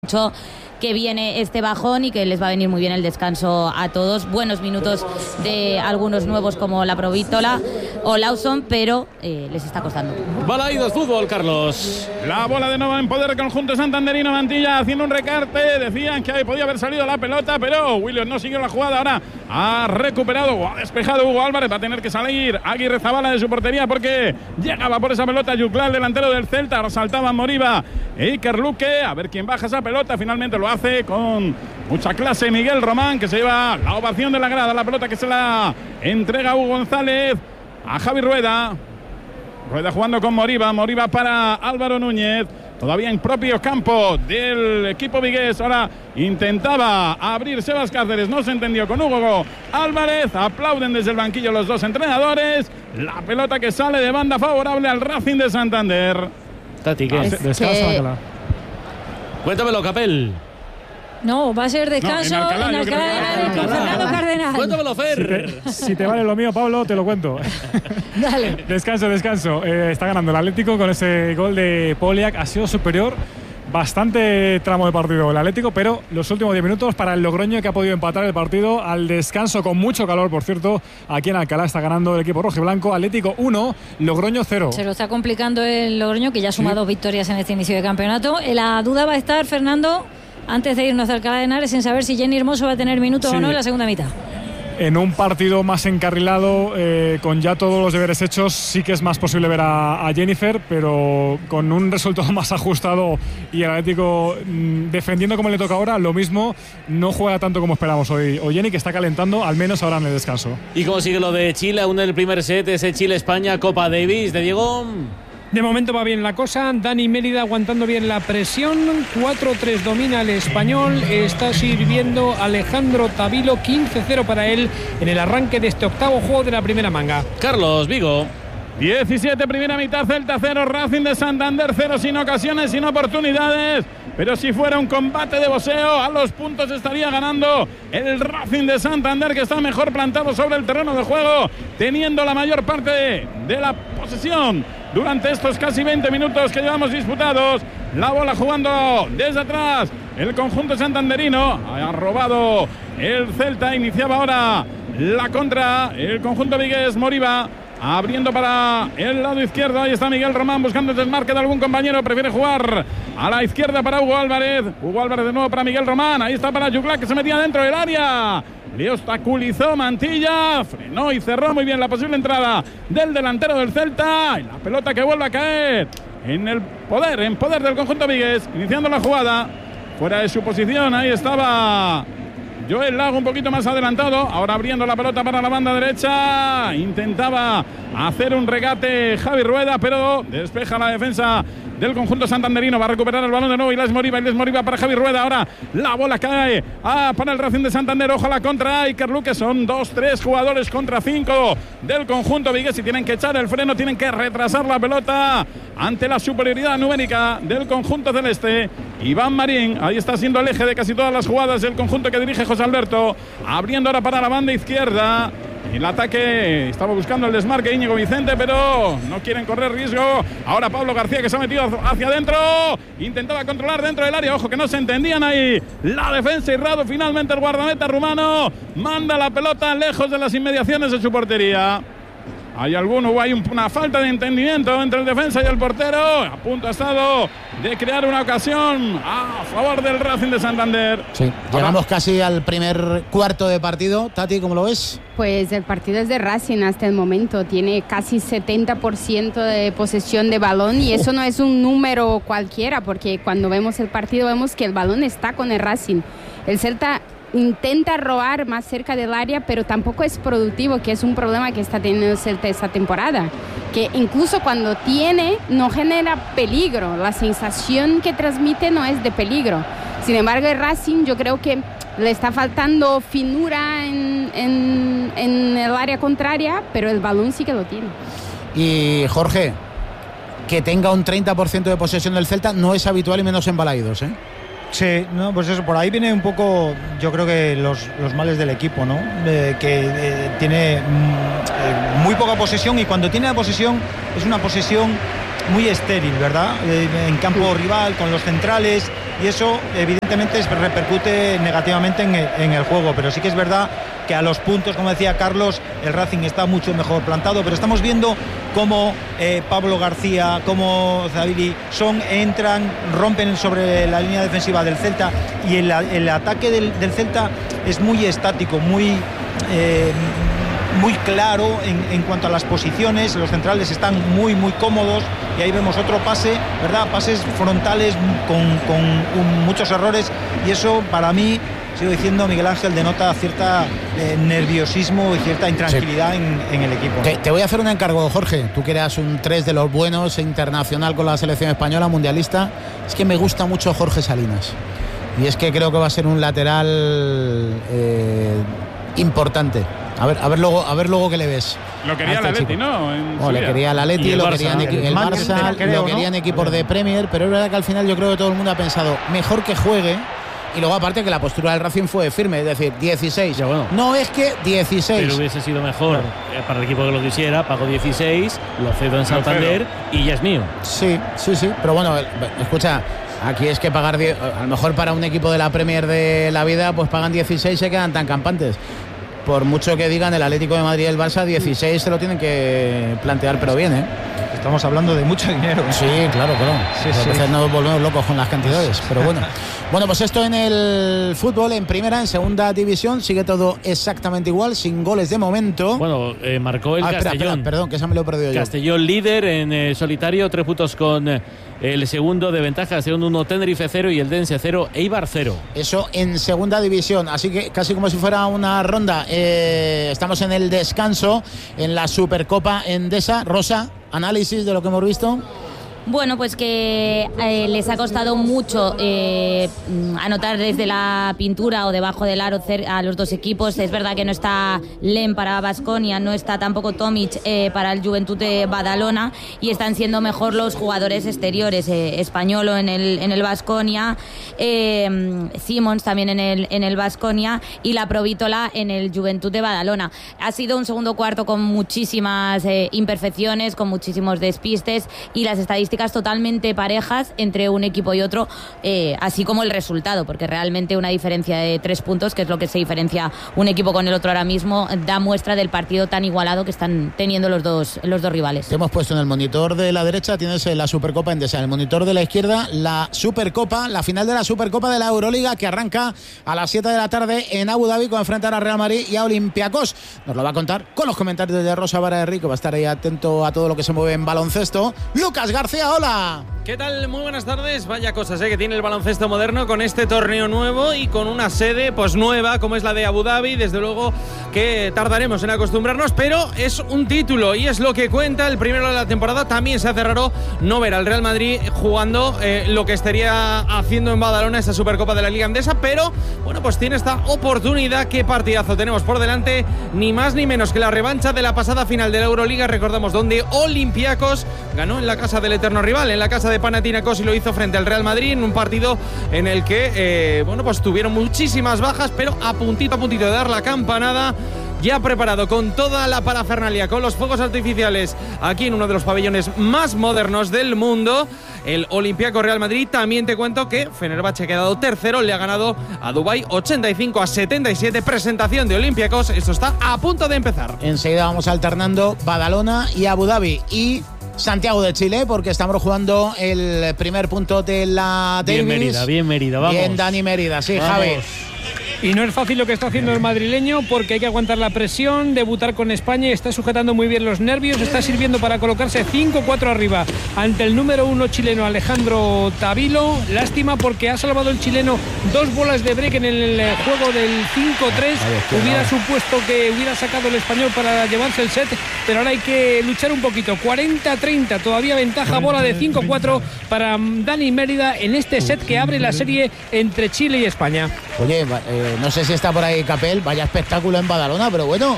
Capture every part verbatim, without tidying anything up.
mucho que viene este bajón y que les va a venir muy bien el descanso a todos. Buenos minutos de algunos nuevos como la Provítola o Lawson, pero eh, les está costando. Balaídos fútbol, Carlos. La bola de nuevo en poder del conjunto santanderino. Mantilla haciendo un recarte. Decían que ahí podía haber salido la pelota, pero Williams no siguió la jugada. Ahora ha recuperado o ha despejado Hugo Álvarez. Va a tener que salir Aguirre Zabala de su portería porque llegaba por esa pelota Yuclá, el delantero del Celta. Ahora saltaba Moriba e Iker Luque. A ver quién baja esa pelota. Finalmente lo hace con mucha clase Miguel Román, que se lleva la ovación de la grada. La pelota que se la entrega Hugo González a Javi Rueda. Rueda jugando con Moriba. Moriba para Álvaro Núñez. Todavía en propio campo del equipo vigués. Ahora intentaba abrir Sebas Cáceres. No se entendió con Hugo Álvarez. Aplauden desde el banquillo los dos entrenadores. La pelota que sale de banda favorable al Racing de Santander. Tati, ¿qué? Es Descansa que... Alcalá. Cuéntamelo, Capel. No, va a ser descanso no, en Alcalá, en Alcalá, con Fernando Cardenal. Cuéntamelo, Fer. Si te, si te vale lo mío, Pablo, te lo cuento. Dale. Descanso, descanso. Eh, está ganando el Atlético con ese gol de Poliak. Ha sido superior. Bastante tramo de partido el Atlético, pero los últimos diez minutos para el Logroño, que ha podido empatar el partido al descanso con mucho calor, por cierto. Aquí en Alcalá está ganando el equipo rojiblanco. Atlético uno, Logroño cero. Se lo está complicando el Logroño, que ya suma sí. dos victorias en este inicio de campeonato. La duda va a estar, Fernando, antes de irnos a Alcalá de Henares, en saber si Jenny Hermoso va a tener minutos sí. o no en la segunda mitad. En un partido más encarrilado, eh, con ya todos los deberes hechos, sí que es más posible ver a, a Jennifer, pero con un resultado más ajustado y el Atlético mmm, defendiendo como le toca ahora, lo mismo, no juega tanto como esperamos hoy. O Jenny, que está calentando, al menos ahora en el descanso. ¿Y cómo sigue lo de Chile? Aún en el primer set, ese Chile-España, Copa Davis, de Diego. De momento va bien la cosa, Dani Mérida aguantando bien la presión, cuatro tres domina el español, está sirviendo Alejandro Tavilo, quince cero para él en el arranque de este octavo juego de la primera manga. Carlos, Vigo. diecisiete, primera mitad, Celta cero, Racing de Santander cero, sin ocasiones, sin oportunidades. Pero si fuera un combate de boxeo, a los puntos estaría ganando el Racing de Santander, que está mejor plantado sobre el terreno de juego, teniendo la mayor parte de la posesión durante estos casi veinte minutos que llevamos disputados. La bola jugando desde atrás el conjunto santanderino. Ha robado el Celta. Iniciaba ahora la contra el conjunto vigués. Moriba abriendo para el lado izquierdo. Ahí está Miguel Román buscando el desmarque de algún compañero. Prefiere jugar a la izquierda para Hugo Álvarez. Hugo Álvarez de nuevo para Miguel Román. Ahí está para Yuclá, que se metía dentro del área. Le obstaculizó Mantilla. Frenó y cerró muy bien la posible entrada del delantero del Celta. Y la pelota que vuelve a caer en el poder, en poder del conjunto vigués. Iniciando la jugada. Fuera de su posición. Ahí estaba Joel Lago un poquito más adelantado. Ahora abriendo la pelota para la banda derecha. Intentaba hacer un regate Javi Rueda, pero despeja la defensa del conjunto santanderino. Va a recuperar el balón de nuevo Iles Moriba. Iles Moriba para Javi Rueda. Ahora la bola cae ah, para el Racing de Santander. Ojo a la contra Iker Luque. Son dos, tres jugadores contra cinco del conjunto vigués. Y tienen que echar el freno, tienen que retrasar la pelota ante la superioridad numérica del conjunto celeste. Iván Marín, ahí está siendo el eje de casi todas las jugadas del conjunto que dirige José Alberto. Abriendo ahora para la banda izquierda. El ataque estaba buscando el desmarque Íñigo Vicente, pero no quieren correr riesgo. Ahora Pablo García, que se ha metido hacia adentro. Intentaba controlar dentro del área. Ojo, que no se entendían ahí la defensa y Rado. Finalmente el guardameta rumano manda la pelota lejos de las inmediaciones de su portería. Hay alguno, hay una falta de entendimiento entre el defensa y el portero. A punto ha estado de crear una ocasión a favor del Racing de Santander. Sí, llegamos casi al primer cuarto de partido. Tati, ¿cómo lo ves? Pues el partido es de Racing hasta el momento. Tiene casi setenta por ciento de posesión de balón y eso no es un número cualquiera, porque cuando vemos el partido vemos que el balón está con el Racing. El Celta intenta robar más cerca del área, pero tampoco es productivo, que es un problema que está teniendo el Celta esta temporada, que incluso cuando tiene no genera peligro, la sensación que transmite no es de peligro. Sin embargo, el Racing yo creo que le está faltando finura en, en, en el área contraria, pero el balón sí que lo tiene. Y Jorge, que tenga un treinta por ciento de posesión del Celta no es habitual y menos en Balaídos, ¿eh? Sí, no, pues eso, por ahí viene un poco, yo creo que los, los males del equipo, ¿no? Eh, que eh, tiene mm, eh, muy poca posesión y cuando tiene la posesión es una posesión muy estéril, ¿verdad? Eh, en campo rival, con los centrales, y eso evidentemente repercute negativamente en el, en el juego, pero sí que es verdad que a los puntos, como decía Carlos, el Racing está mucho mejor plantado, pero estamos viendo cómo eh, Pablo García, cómo Zabili son, entran, rompen sobre la línea defensiva del Celta, y el, el ataque del, del Celta es muy estático, muy... Eh, muy claro en, en cuanto a las posiciones. Los centrales están muy muy cómodos, y ahí vemos otro pase, ¿verdad? Pases frontales con, con un, muchos errores, y eso para mí, sigo diciendo, Miguel Ángel, denota cierta eh, nerviosismo y cierta intranquilidad sí. en, en el equipo. Te, te voy a hacer un encargo, Jorge, tú que eras un tres de los buenos, internacional con la selección española, mundialista. Es que me gusta mucho Jorge Salinas, y es que creo que va a ser un lateral eh, importante. A ver, a ver luego, a ver luego qué le ves. Lo quería el Atleti, ¿no? En oh, le quería el Atleti, lo quería en el Barça, creo, lo querían ¿no? equipos de Premier, pero es verdad que al final yo creo que todo el mundo ha pensado mejor que juegue. Y luego aparte que la postura del Racing fue firme, es decir, dieciséis. Ya, bueno. No es que dieciséis. Pero hubiese sido mejor claro. para el equipo que lo quisiera. Pago dieciséis, lo cedo en Santander y ya es mío. Sí, sí, sí. Pero bueno, escucha, aquí es que pagar, a lo mejor para un equipo de la Premier de la vida, pues pagan dieciséis y se quedan tan campantes. Por mucho que digan el Atlético de Madrid y el Barça, dieciséis se lo tienen que plantear, pero bien, ¿eh? Estamos hablando de mucho dinero. Sí, claro, claro. Sí, sí. A veces nos volvemos locos con las cantidades, pero bueno. Bueno, pues esto en el fútbol, en primera, en segunda división, sigue todo exactamente igual, sin goles de momento. Bueno, eh, marcó el ah, Castellón. Espera, espera, perdón, que esa me lo he perdido yo. Castellón líder en eh, solitario, tres puntos con eh, el segundo de ventaja, el segundo uno Tenerife cero y el Dense cero, Eibar cero. Eso en segunda división, así que casi como si fuera una ronda. Eh, estamos en el descanso, en la Supercopa Endesa. Rosa, análisis de lo que hemos visto. Bueno, pues que eh, les ha costado mucho eh, anotar desde la pintura o debajo del aro a los dos equipos. Es verdad que no está Lem para Baskonia, no está tampoco Tomic eh, para el Juventud de Badalona, y están siendo mejor los jugadores exteriores, eh, Españolo en el en el Baskonia, eh, Simons también en el en el Baskonia y la Provítola en el Juventud de Badalona. Ha sido un segundo cuarto con muchísimas eh, imperfecciones, con muchísimos despistes, y las estadísticas totalmente parejas entre un equipo y otro, eh, así como el resultado, porque realmente una diferencia de tres puntos, que es lo que se diferencia un equipo con el otro ahora mismo, da muestra del partido tan igualado que están teniendo los dos, los dos rivales. Te hemos puesto en el monitor de la derecha, tienes la Supercopa Endesa, en el monitor de la izquierda la Supercopa, la final de la Supercopa de la Euroliga, que arranca a las siete de la tarde en Abu Dhabi, con enfrentar a Real Madrid y a Olympiacos. Nos lo va a contar con los comentarios de Rosa Vara Enrique, va a estar ahí atento a todo lo que se mueve en baloncesto. Lucas García, hola. ¿Qué tal? Muy buenas tardes. Vaya cosas ¿eh? que tiene el baloncesto moderno con este torneo nuevo y con una sede pues nueva como es la de Abu Dhabi. Desde luego que tardaremos en acostumbrarnos, pero es un título y es lo que cuenta. El primero de la temporada. También se hace raro no ver al Real Madrid jugando eh, lo que estaría haciendo en Badalona esta Supercopa de la Liga Endesa, pero bueno, pues tiene esta oportunidad. Qué partidazo tenemos por delante, ni más ni menos que la revancha de la pasada final de la Euroliga. Recordamos donde Olympiacos ganó en la casa del eterno rival, en la casa de Panathinaikos, y lo hizo frente al Real Madrid en un partido en el que eh, bueno, pues tuvieron muchísimas bajas, pero a puntito a puntito de dar la campanada. Ya preparado con toda la parafernalia, con los fuegos artificiales, aquí en uno de los pabellones más modernos del mundo, el Olympiacos Real Madrid. También te cuento que Fenerbahce ha quedado tercero, le ha ganado a Dubái ochenta y cinco a setenta y siete. Presentación de Olympiacos, esto está a punto de empezar. Enseguida vamos alternando Badalona y Abu Dhabi y Santiago de Chile, porque estamos jugando el primer punto de la Davis. Bien Mérida, bien Mérida, vamos. Bien Dani Mérida, sí, vamos. Javi. Y no es fácil lo que está haciendo el madrileño, porque hay que aguantar la presión, debutar con España, está sujetando muy bien los nervios, está sirviendo para colocarse cinco cuatro arriba ante el número uno chileno Alejandro Tavilo. Lástima porque ha salvado el chileno dos bolas de break en el juego del cinco tres. Hubiera supuesto que hubiera sacado el español para llevarse el set, pero ahora hay que luchar un poquito. cuarenta treinta, todavía ventaja, bola de cinco cuatro para Dani Mérida en este set que abre la serie entre Chile y España. Oye, eh, no sé si está por ahí Capel, vaya espectáculo en Badalona, pero bueno,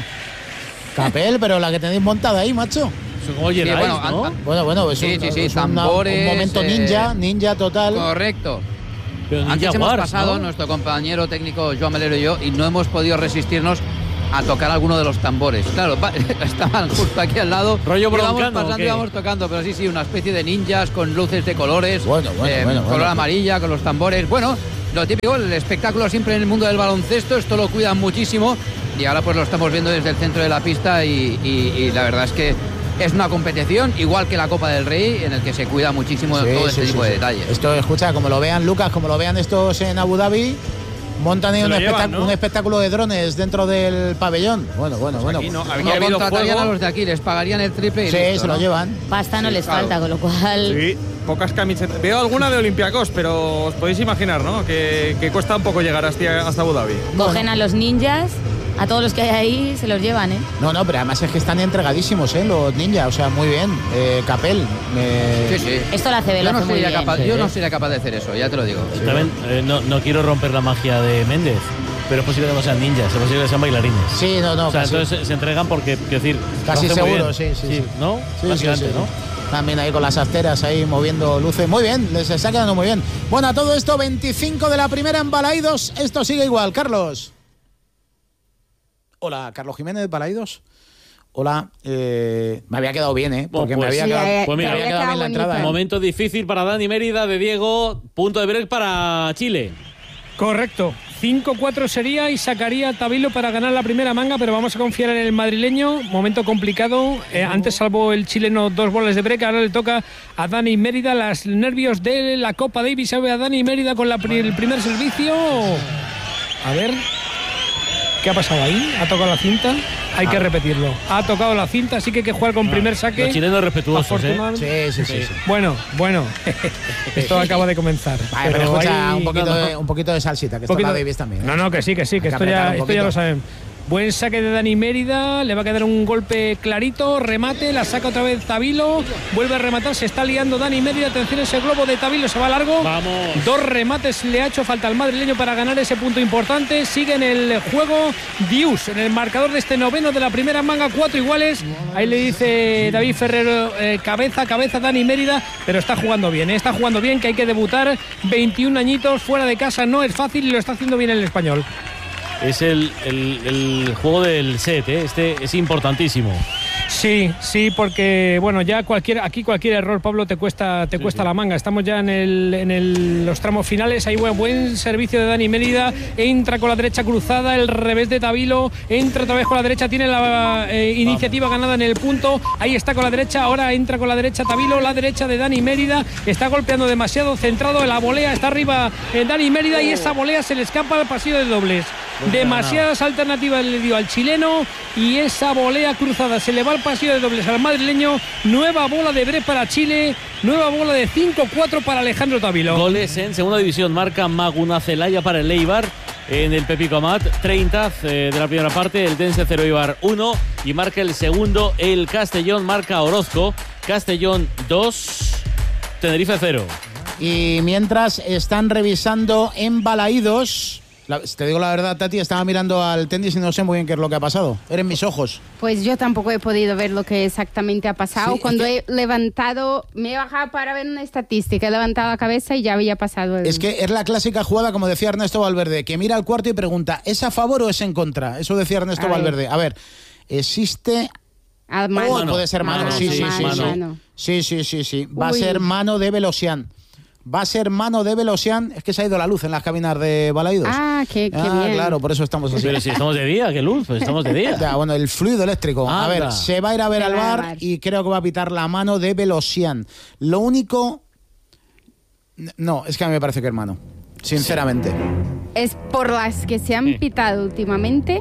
Capel, pero la que tenéis montada ahí, macho. Oye, sí, bueno, ¿no? an, bueno, bueno, es, sí, un, sí, sí, es una, tambores, un momento ninja, eh, ninja total. Correcto. Pero Antes ninja hemos Wars, pasado, ¿no? nuestro compañero técnico Joan Melero y yo, y no hemos podido resistirnos a tocar alguno de los tambores. Claro, va, estaban justo aquí al lado. Rollo íbamos broncano, pasando, ¿qué? íbamos tocando, pero sí, sí, una especie de ninjas con luces de colores, Bueno, bueno, eh, bueno, color bueno. amarilla, con los tambores. Bueno, lo típico, el espectáculo siempre en el mundo del baloncesto, esto lo cuidan muchísimo y ahora pues lo estamos viendo desde el centro de la pista y, y, y la verdad es que es una competición igual que la Copa del Rey en el que se cuida muchísimo Sí, todo sí, este sí, tipo de sí. detalles. Esto, escucha, como lo vean Lucas, como lo vean estos en Abu Dhabi, montan ahí Se un, lo espectáculo, llevan, ¿no? un espectáculo de drones dentro del pabellón. Bueno, bueno, bueno. Aquí no, aquí No ha habido contratarían juego. a los de aquí, les pagarían el triple y Sí, listo, se lo ¿no? llevan. Pasta no Sí, les claro. falta, con lo cual... Sí, pocas camisetas. Veo alguna de Olympiacos, pero os podéis imaginar, ¿no? Que, que cuesta un poco llegar hasta, hasta Abu Dhabi. Cogen a los ninjas, a todos los que hay ahí, se los llevan, ¿eh? No, no, pero además es que están entregadísimos, ¿eh? Los ninjas, o sea, muy bien. Eh, Capel. eh, Sí, sí. Esto lo hace Yo Velo no, hace muy sería bien. capaz, sí. yo no sería capaz de hacer eso, ya te lo digo. También, eh, no, no quiero romper la magia de Méndez, pero es posible que no sean ninjas, es posible que sean bailarines. Sí, no, no. O sea, casi entonces se, se entregan porque, quiero decir, casi lo hacen muy seguro, bien. sí, sí, sí. ¿No? sí, sí, Básicamente, sí. ¿no? También ahí con las asteras ahí moviendo luces. Muy bien, les está quedando muy bien. Bueno, a todo esto, veinticinco de la primera en Balaidos. Esto sigue igual. Carlos. Hola, Carlos Jiménez, Balaidos. Hola, eh, me había quedado bien, ¿eh? Porque Bueno, me pues- había Sí, quedado, eh, pues mira, me había había quedado bien la quedado entrada. ¿eh? Momento difícil para Dani Mérida de Diego, punto de break para Chile. Correcto. cinco cuatro sería y sacaría a Tabilo para ganar la primera manga, pero vamos a confiar en el madrileño. Momento complicado. Eh, antes salvó el chileno dos bolas de break, ahora le toca a Dani Mérida. Los nervios de la Copa Davis. Sabe a Dani Mérida con la pri- el primer servicio. A ver. ¿Qué ha pasado ahí? ¿Ha tocado la cinta? Hay que repetirlo. Ha tocado la cinta, así que hay que jugar con primer saque. Los chilenos respetuosos, ¿eh? Afortunadamente- Sí, sí, sí. sí. Bueno, bueno. Esto acaba de comenzar. Vale, pero escucha, hay- un, poquito no, no. de, un poquito de salsita, que esto Poquito- la Davis también. ¿eh? No, no, que sí, que sí, que Hay que esto ya, apretar un esto ya lo poquito. saben. Buen saque de Dani Mérida, le va a quedar un golpe clarito, remate, la saca otra vez Tabilo, vuelve a rematar, se está liando Dani Mérida, atención ese globo de Tabilo, se va largo. Vamos. Dos remates le ha hecho falta al madrileño para ganar ese punto importante. Sigue en el juego Dius, en el marcador de este noveno de la primera manga, cuatro iguales. Ahí le dice David Ferrero, eh, cabeza, cabeza Dani Mérida, pero está jugando bien, eh, está jugando bien, que hay que debutar. veintiún añitos, fuera de casa no es fácil y lo está haciendo bien el español. Es el, el, el juego del set, ¿eh? Este es importantísimo. Sí, sí, porque bueno, ya cualquier aquí cualquier error, Pablo, te cuesta te cuesta la manga. Estamos ya en el en el, los tramos finales. Hay buen, buen servicio de Dani Mérida. Entra con la derecha cruzada, el revés de Tabilo. Entra otra vez con la derecha, tiene la eh, iniciativa ganada en el punto. Ahí está con la derecha, ahora entra con la derecha Tabilo, la derecha de Dani Mérida. Está golpeando demasiado centrado, la volea está arriba en Dani Mérida y esa volea se le escapa al pasillo de dobles. Demasiadas alternativas le dio al chileno y esa volea cruzada se le va al pasillo de dobles al madrileño. Nueva bola de break para Chile, nueva bola de cinco cuatro para Alejandro Tabilo. Goles en segunda división, marca Maguna Celaya para el Eibar. En el Pepico Amat, treinta eh, de la primera parte, el Dense cero Eibar uno y marca el segundo el Castellón, marca Orozco. Castellón dos, Tenerife cero. Y mientras están revisando en Balaídos, la- te digo la verdad, Tati, estaba mirando al tenis y no sé muy bien qué es lo que ha pasado. Eran mis ojos. Pues yo tampoco he podido ver lo que exactamente ha pasado. Sí, es Cuando que- he levantado, me he bajado para ver una estadística, he levantado la cabeza y ya había pasado el... Es que es la clásica jugada, como decía Ernesto Valverde, que mira al cuarto y pregunta, ¿es a favor o es en contra? Eso decía Ernesto A ver. Valverde. A ver, existe... Ah, mano. Oh, puede ser mano, Mano, sí, sí, sí, mano, sí. mano. Sí, sí, sí, sí. Va a Uy. ser mano de Velosian. Va a ser mano de Velosian. Es que se ha ido la luz en las cabinas de Balaídos. Ah, qué, qué Ah, bien. claro, por eso estamos así. Pero si estamos de día, qué luz, pues estamos de día. Ya, bueno, el fluido eléctrico. A Anda. ver, se va a ir a ver Se al va a bar bar. y creo que va a pitar la mano de Velosian. Lo único... No, es que a mí me parece que es mano. Sinceramente. Es por las que se han pitado últimamente,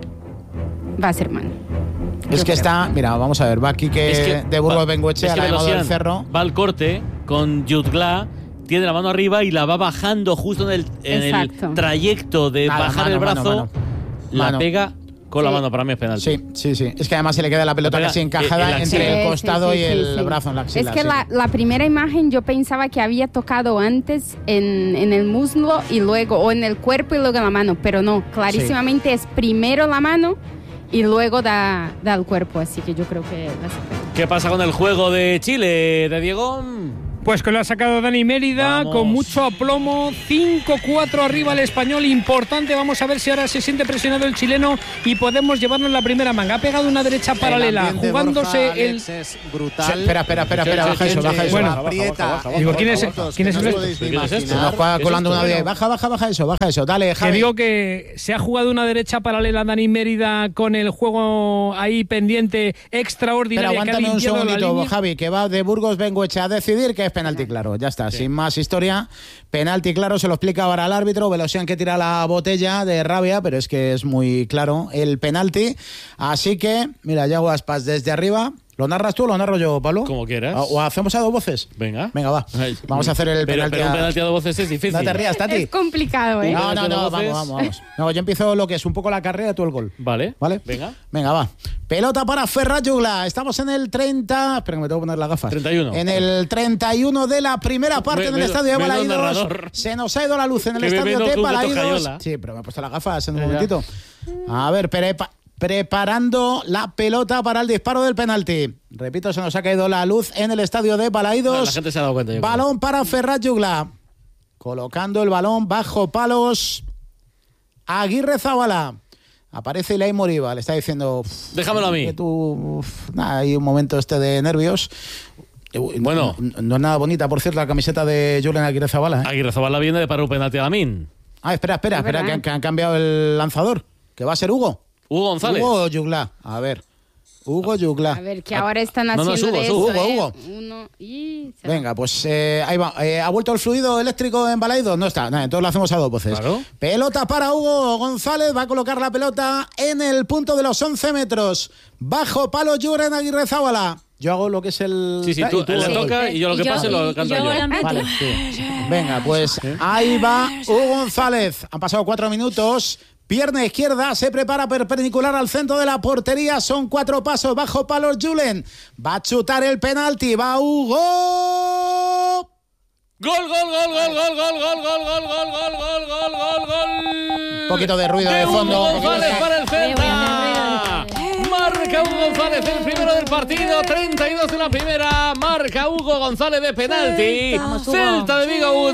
va a ser mano. Es Yo que creo. está... Mira, vamos a ver. Va aquí que, Es que de Burgos va- Bengoechea, es que la ha llamado del Velosian Cerro. va al corte con Jutgla, tiene la mano arriba y la va bajando justo en el, en el Exacto. trayecto de Nada, bajar mano, el brazo, mano, mano. la Mano. pega con la Sí. mano, para mí es penalti. Sí, sí, sí. Es que además se le queda la pelota pega casi en encajada la axila. entre el Sí, costado sí, sí, y el sí, sí. brazo en la axila. Es que sí. la, la primera imagen yo pensaba que había tocado antes en, en el muslo y luego, o en el cuerpo y luego en la mano, pero no, clarísimamente es primero la mano y luego da, da al cuerpo, así que yo creo que va a ser. ¿Qué pasa con el juego de Chile, de Diego? Pues que lo ha sacado Dani Mérida. Vamos. Con mucho aplomo, cinco cuatro arriba el español, importante. Vamos a ver si ahora se siente presionado el chileno y podemos llevarnos la primera manga. Ha pegado una derecha paralela, jugándose Borja, el... es brutal. Espera, espera, espera, espera, baja eso, baja eso. Bueno, digo, ¿quién es, ¿quién es el? Se nos va colando una de... Baja, baja, baja eso, baja eso, dale, Javi. Te digo que se ha jugado una derecha paralela Dani Mérida con el juego ahí pendiente extraordinario. Pero aguántame un segundito, Javi, que va de Burgos Bengoechea a decidir que es penalti claro, ya está, sí. Sin más historia, penalti claro, se lo explica ahora al árbitro, Velosian que tira la botella de rabia, pero es que es muy claro el penalti, así que, mira, Yago Aspas desde arriba. ¿Lo narras tú o lo narro yo, Pablo? Como quieras. ¿O hacemos a dos voces? Venga. Venga, va. Vamos a hacer el pero, penalti. Pero un penalti a dos voces es difícil. No te rías, Tati. Es complicado, ¿eh? No, no, no, vamos, vamos, vamos. No, yo empiezo lo que es un poco la carrera, tú el gol. Vale. ¿Vale? Venga. Venga, va. Pelota para Ferran Jugla. Estamos en el treinta... Espera que me tengo que poner las gafas. treinta y uno. En el treinta y uno de la primera parte me, en el estadio de Balaídos. Se nos ha ido la luz en el estadio de Balaídos. Sí, pero me he puesto las gafas en un ya, momentito. Ya. A ver, Perepa. Preparando la pelota para el disparo del penalti. Repito, se nos ha caído la luz en el estadio de Balaídos. No, la gente se ha dado cuenta. Balón para Ferran Jugla. Colocando el balón bajo palos. Aguirre Zabala. Aparece Ilay Moriba. Le está diciendo... Déjamelo a mí. Que tú, uf, nada, hay un momento este de nervios. Bueno. No, no es nada bonita, por cierto, la camiseta de Julen Aguirre Zabala. ¿eh? Aguirre Zabala viene de para un penalti a Lamin. Ah, espera, espera, espera, que, que han cambiado el lanzador. Que va a ser Hugo. Hugo González. Hugo Jugla. A ver. Hugo Jugla. A ver, que ahora están haciendo no, no, Hugo, de eso, Hugo, ¿eh? Hugo. Uno y... Venga, pues eh, ahí va. Eh, ¿Ha vuelto el fluido eléctrico en Balaídos? No está. Nada, entonces lo hacemos a dos voces. Claro. Pelota para Hugo González. Va a colocar la pelota en el punto de los once metros. Bajo palo Julen Aguirre Zabala. Yo hago lo que es el... Sí, sí, tú, tú le toca y yo lo que pase lo canto yo. yo. Vale, sí. Venga, pues ahí va Hugo González. Han pasado cuatro minutos. Pierna izquierda, se prepara perpendicular al centro de la portería. Son cuatro pasos bajo palos. Julen va a chutar el penalti. Va Hugo. Gol, gol, gol, gol, gol, gol, gol, gol, gol, gol, gol, gol, gol, gol, gol. Un poquito de ruido de fondo. Hugo González para el Celta. Marca Hugo González el primero del partido. treinta y dos de la primera. Marca Hugo González de penalti. Celta de Vigo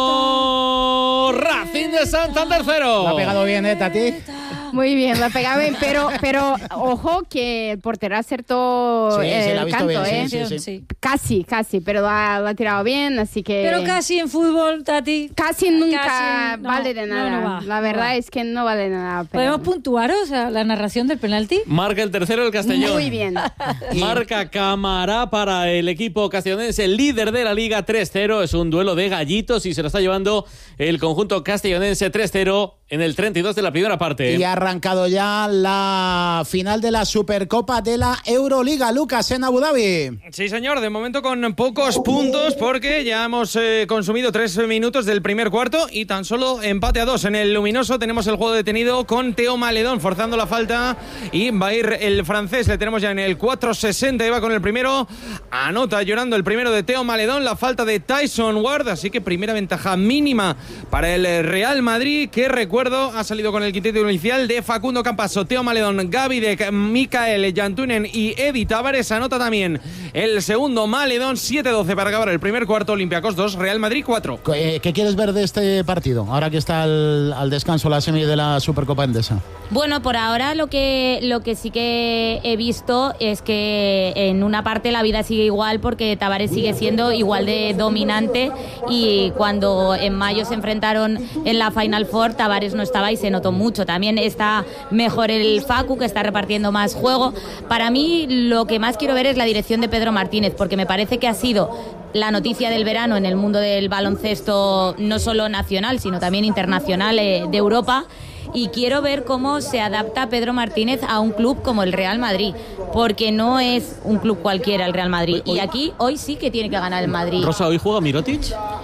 uno. Racing de Santander cero. Lo ha pegado bien, ¿eh, Tati? Muy bien, lo ha pegado bien, pero, pero ojo que el portero acertó sí, el sí, la ha visto canto, bien, ¿eh? Sí, sí, sí. Casi, casi, pero lo ha, lo ha tirado bien, así que... Pero casi en fútbol, Tati. Casi nunca casi, no, vale de nada. No, no va, la verdad no es que no vale de nada. Pero... ¿Podemos puntuar o sea, la narración del penalti? Marca el tercero el Castellón. Muy bien. Marca Camará para el equipo castellonense, líder de la Liga tres cero. Es un duelo de gallitos y se lo está llevando el conjunto castellonense tres cero en el treinta y dos de la primera parte. Y ha arrancado ya la final de la Supercopa de la Euroliga, Lucas, en Abu Dhabi. Sí, señor, de momento con pocos puntos porque ya hemos eh, consumido tres minutos del primer cuarto y tan solo empate a dos. En el luminoso tenemos el juego detenido con Teo Maledón forzando la falta y va a ir el francés. Le tenemos ya en el cuatro sesenta y va con el primero. Anota llorando el primero de Teo Maledón, la falta de Tyson Ward, así que primera ventaja mínima para el Real Madrid, que recuerdo ha salido con el quinteto inicial de Facundo Campaso, Teo Maledón, Gavidec, Mikael Jantunen y Edi Tavares. Anota también el segundo Maledón. Siete doce para acabar el primer cuarto. Olympiacos dos, Real Madrid cuatro. ¿Qué, qué quieres ver de este partido ahora que está al, al descanso la semi de la Supercopa Endesa? Bueno, por ahora lo que, lo que sí que he visto es que en una parte la vida sigue igual porque Tavares sigue siendo igual de dominante y cuando en mayo se enfrentaron en la Final Four Tavares no estaba y se notó mucho. También está mejor el Facu, que está repartiendo más juego. Para mí lo que más quiero ver es la dirección de Pedro Martínez, porque me parece que ha sido la noticia del verano en el mundo del baloncesto, no solo nacional, sino también internacional eh, de Europa. Y quiero ver cómo se adapta Pedro Martínez a un club como el Real Madrid, porque no es un club cualquiera el Real Madrid. Y aquí hoy sí que tiene que ganar el Madrid. Rosa, ¿hoy juega Mirotic?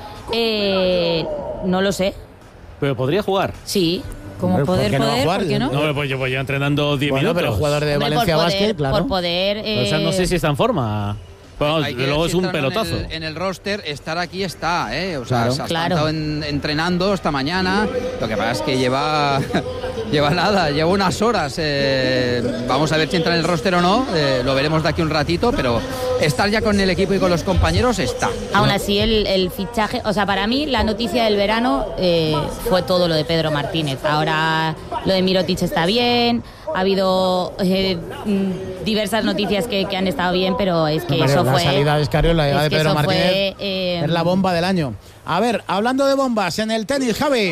Eh, no lo sé. ¿Pero podría jugar? Sí. Como poder, ¿por qué no poder, va a jugar? ¿por qué no? No, pues yo voy ya entrenando diez bueno, minutos. pero jugador de Hombre, Valencia por poder, Basket, claro. Por poder... Eh... O sea, no sé si está en forma. Bueno, Hay que luego es un entrando pelotazo. En el, en el roster, estar aquí está, ¿eh? O sea, Claro. se ha Claro. estado en, entrenando esta mañana. Lo que pasa es que lleva lleva nada, lleva unas horas. Eh, vamos a ver si entra en el roster o no, eh, lo veremos de aquí un ratito, pero estar ya con el equipo y con los compañeros está. Aún así, el, el fichaje, o sea, para mí la noticia del verano eh, fue todo lo de Pedro Martínez. Ahora lo de Mirotic está bien, ha habido eh, diversas noticias que, que han estado bien, pero es que Mario, eso la fue... La salida de Escariolo, la llegada de Pedro Martínez fue, eh, es la bomba del año. A ver, hablando de bombas, en el tenis, Javi.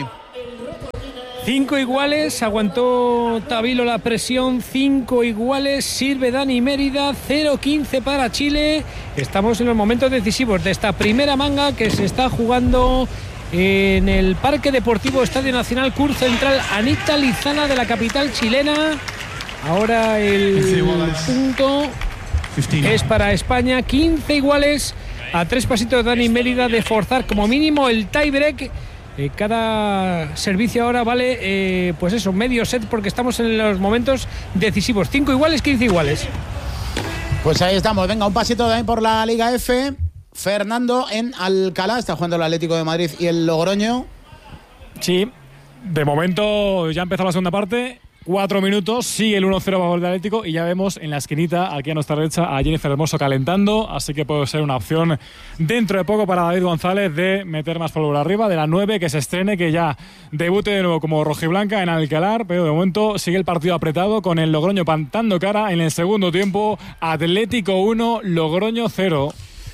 Cinco iguales, aguantó Tavilo la presión, cinco iguales, sirve Dani Mérida, cero quince para Chile. Estamos en los momentos decisivos de esta primera manga que se está jugando en el Parque Deportivo Estadio Nacional Cur Central Anita Lizana de la capital chilena. Ahora el punto es para España, quince iguales, a tres pasitos de Dani Mérida de forzar como mínimo el tiebreak. Eh, cada servicio ahora vale, eh, pues eso, medio set, porque estamos en los momentos decisivos. cinco iguales, quince iguales. Pues ahí estamos. Venga, un pasito también por la Liga F. Fernando en Alcalá. Está jugando el Atlético de Madrid y el Logroño. Sí, de momento ya ha empezado la segunda parte. Cuatro minutos, sigue el uno cero a favor del Atlético y ya vemos en la esquinita, aquí a nuestra derecha, a Jennifer Hermoso calentando, así que puede ser una opción dentro de poco para David González de meter más polvo arriba, de la nueve, que se estrene, que ya debute de nuevo como rojiblanca en Alcalá, pero de momento sigue el partido apretado con el Logroño plantando cara en el segundo tiempo. Atlético uno, Logroño cero.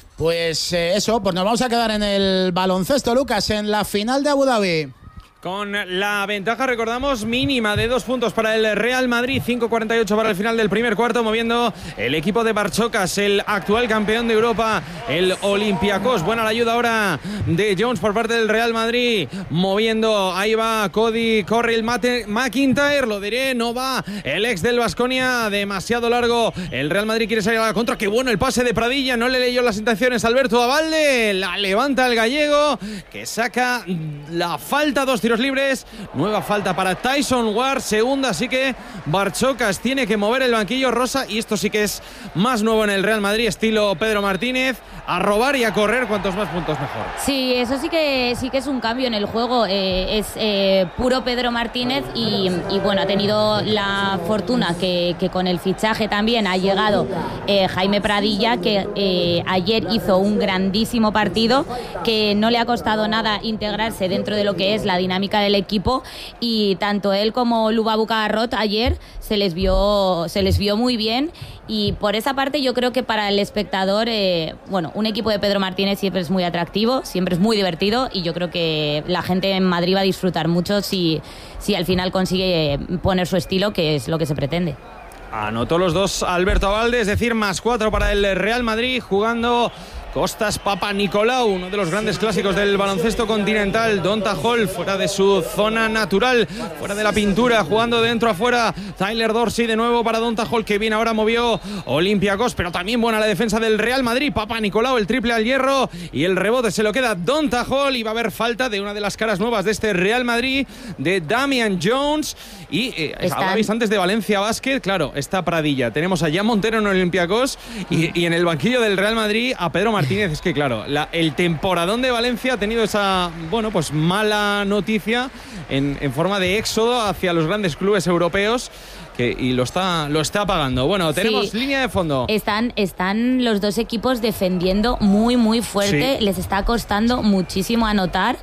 Pues eh, eso, pues nos vamos a quedar en el baloncesto, Lucas, en la final de Abu Dhabi. Con la ventaja, recordamos, mínima de dos puntos para el Real Madrid, cinco cuarenta y ocho para el final del primer cuarto, moviendo el equipo de Barchocas, el actual campeón de Europa, el Olympiacos. Buena la ayuda ahora de Jones por parte del Real Madrid, moviendo, ahí va Cody Correll McIntyre, lo diré, no va el ex del Baskonia, demasiado largo, el Real Madrid quiere salir a la contra, qué bueno el pase de Pradilla, no le leyó las intenciones Alberto Abalde, la levanta el gallego, que saca la falta, dos tiros libres, nueva falta para Tyson Ward, segunda, así que Barchocas tiene que mover el banquillo rosa, y esto sí que es más nuevo en el Real Madrid, estilo Pedro Martínez, a robar y a correr, cuantos más puntos mejor. Sí, eso sí que sí que es un cambio en el juego, eh, es eh, puro Pedro Martínez y, y bueno, ha tenido la fortuna que, que con el fichaje también ha llegado eh, Jaime Pradilla, que eh, ayer hizo un grandísimo partido, que no le ha costado nada integrarse dentro de lo que es la dinámica del equipo, y tanto él como Lubabu Cagarrot ayer se les vio se les vio muy bien, y por esa parte yo creo que para el espectador eh, bueno, un equipo de Pedro Martínez siempre es muy atractivo, siempre es muy divertido, y yo creo que la gente en Madrid va a disfrutar mucho si, si al final consigue poner su estilo, que es lo que se pretende. Anotó los dos Alberto Abalde, es decir, más cuatro para el Real Madrid, jugando Costas Papanikolaou, uno de los grandes clásicos del baloncesto continental. Donta Hall fuera de su zona natural, fuera de la pintura, jugando de dentro a fuera. Tyler Dorsey de nuevo para Donta Hall, que bien ahora movió Olympiacos, pero también buena la defensa del Real Madrid. Papanikolaou, el triple al hierro, y el rebote se lo queda Donta Hall, y va a haber falta de una de las caras nuevas de este Real Madrid, de Damian Jones. Y eh, hablabais antes de Valencia Basket, claro, está Pradilla. Tenemos a Jan Montero en Olympiacos, y, y en el banquillo del Real Madrid a Pedro Martínez. Martínez, es que claro, la, el temporadón de Valencia ha tenido esa, bueno, pues mala noticia en, en forma de éxodo hacia los grandes clubes europeos, que, y lo está, lo está pagando. Bueno, tenemos sí, línea de fondo. Están, están los dos equipos defendiendo muy, muy fuerte. Sí. Les está costando muchísimo anotar.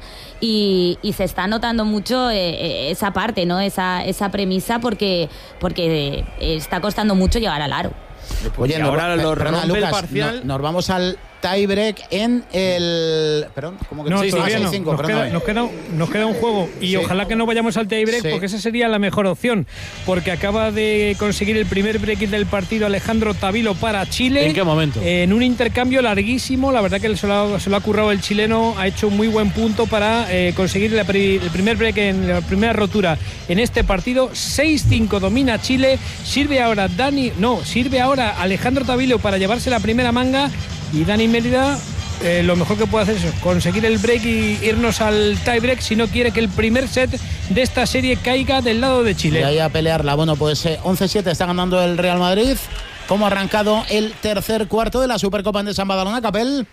Y, y se está notando mucho eh, esa parte, ¿no? Esa, esa premisa, porque, porque está costando mucho llegar al aro. Oye, y ahora no, lo perdona, rompe Lucas, el parcial. No, nos vamos al tiebreak en el... Perdón, ¿cómo que no? seis, Todavía seis, no. cinco, Nos, queda, nos, queda, nos queda un juego y sí. Ojalá que no vayamos al tiebreak, sí. Porque esa sería la mejor opción, porque acaba de conseguir el primer break del partido Alejandro Tavilo para Chile. ¿En qué momento? En un intercambio larguísimo, la verdad que se lo ha, se lo ha currado el chileno, ha hecho un muy buen punto para eh, conseguir la, el primer break en la primera rotura en este partido. seis cinco domina Chile, sirve ahora Dani, no, sirve ahora Alejandro Tavilo para llevarse la primera manga, y Dani Mérida Eh, lo mejor que puede hacer es conseguir el break y irnos al tiebreak si no quiere que el primer set de esta serie caiga del lado de Chile. Y ahí a pelearla. Bueno, pues eh, once siete está ganando el Real Madrid. ¿Cómo ha arrancado el tercer cuarto de la Supercopa de San Badalona, Capel?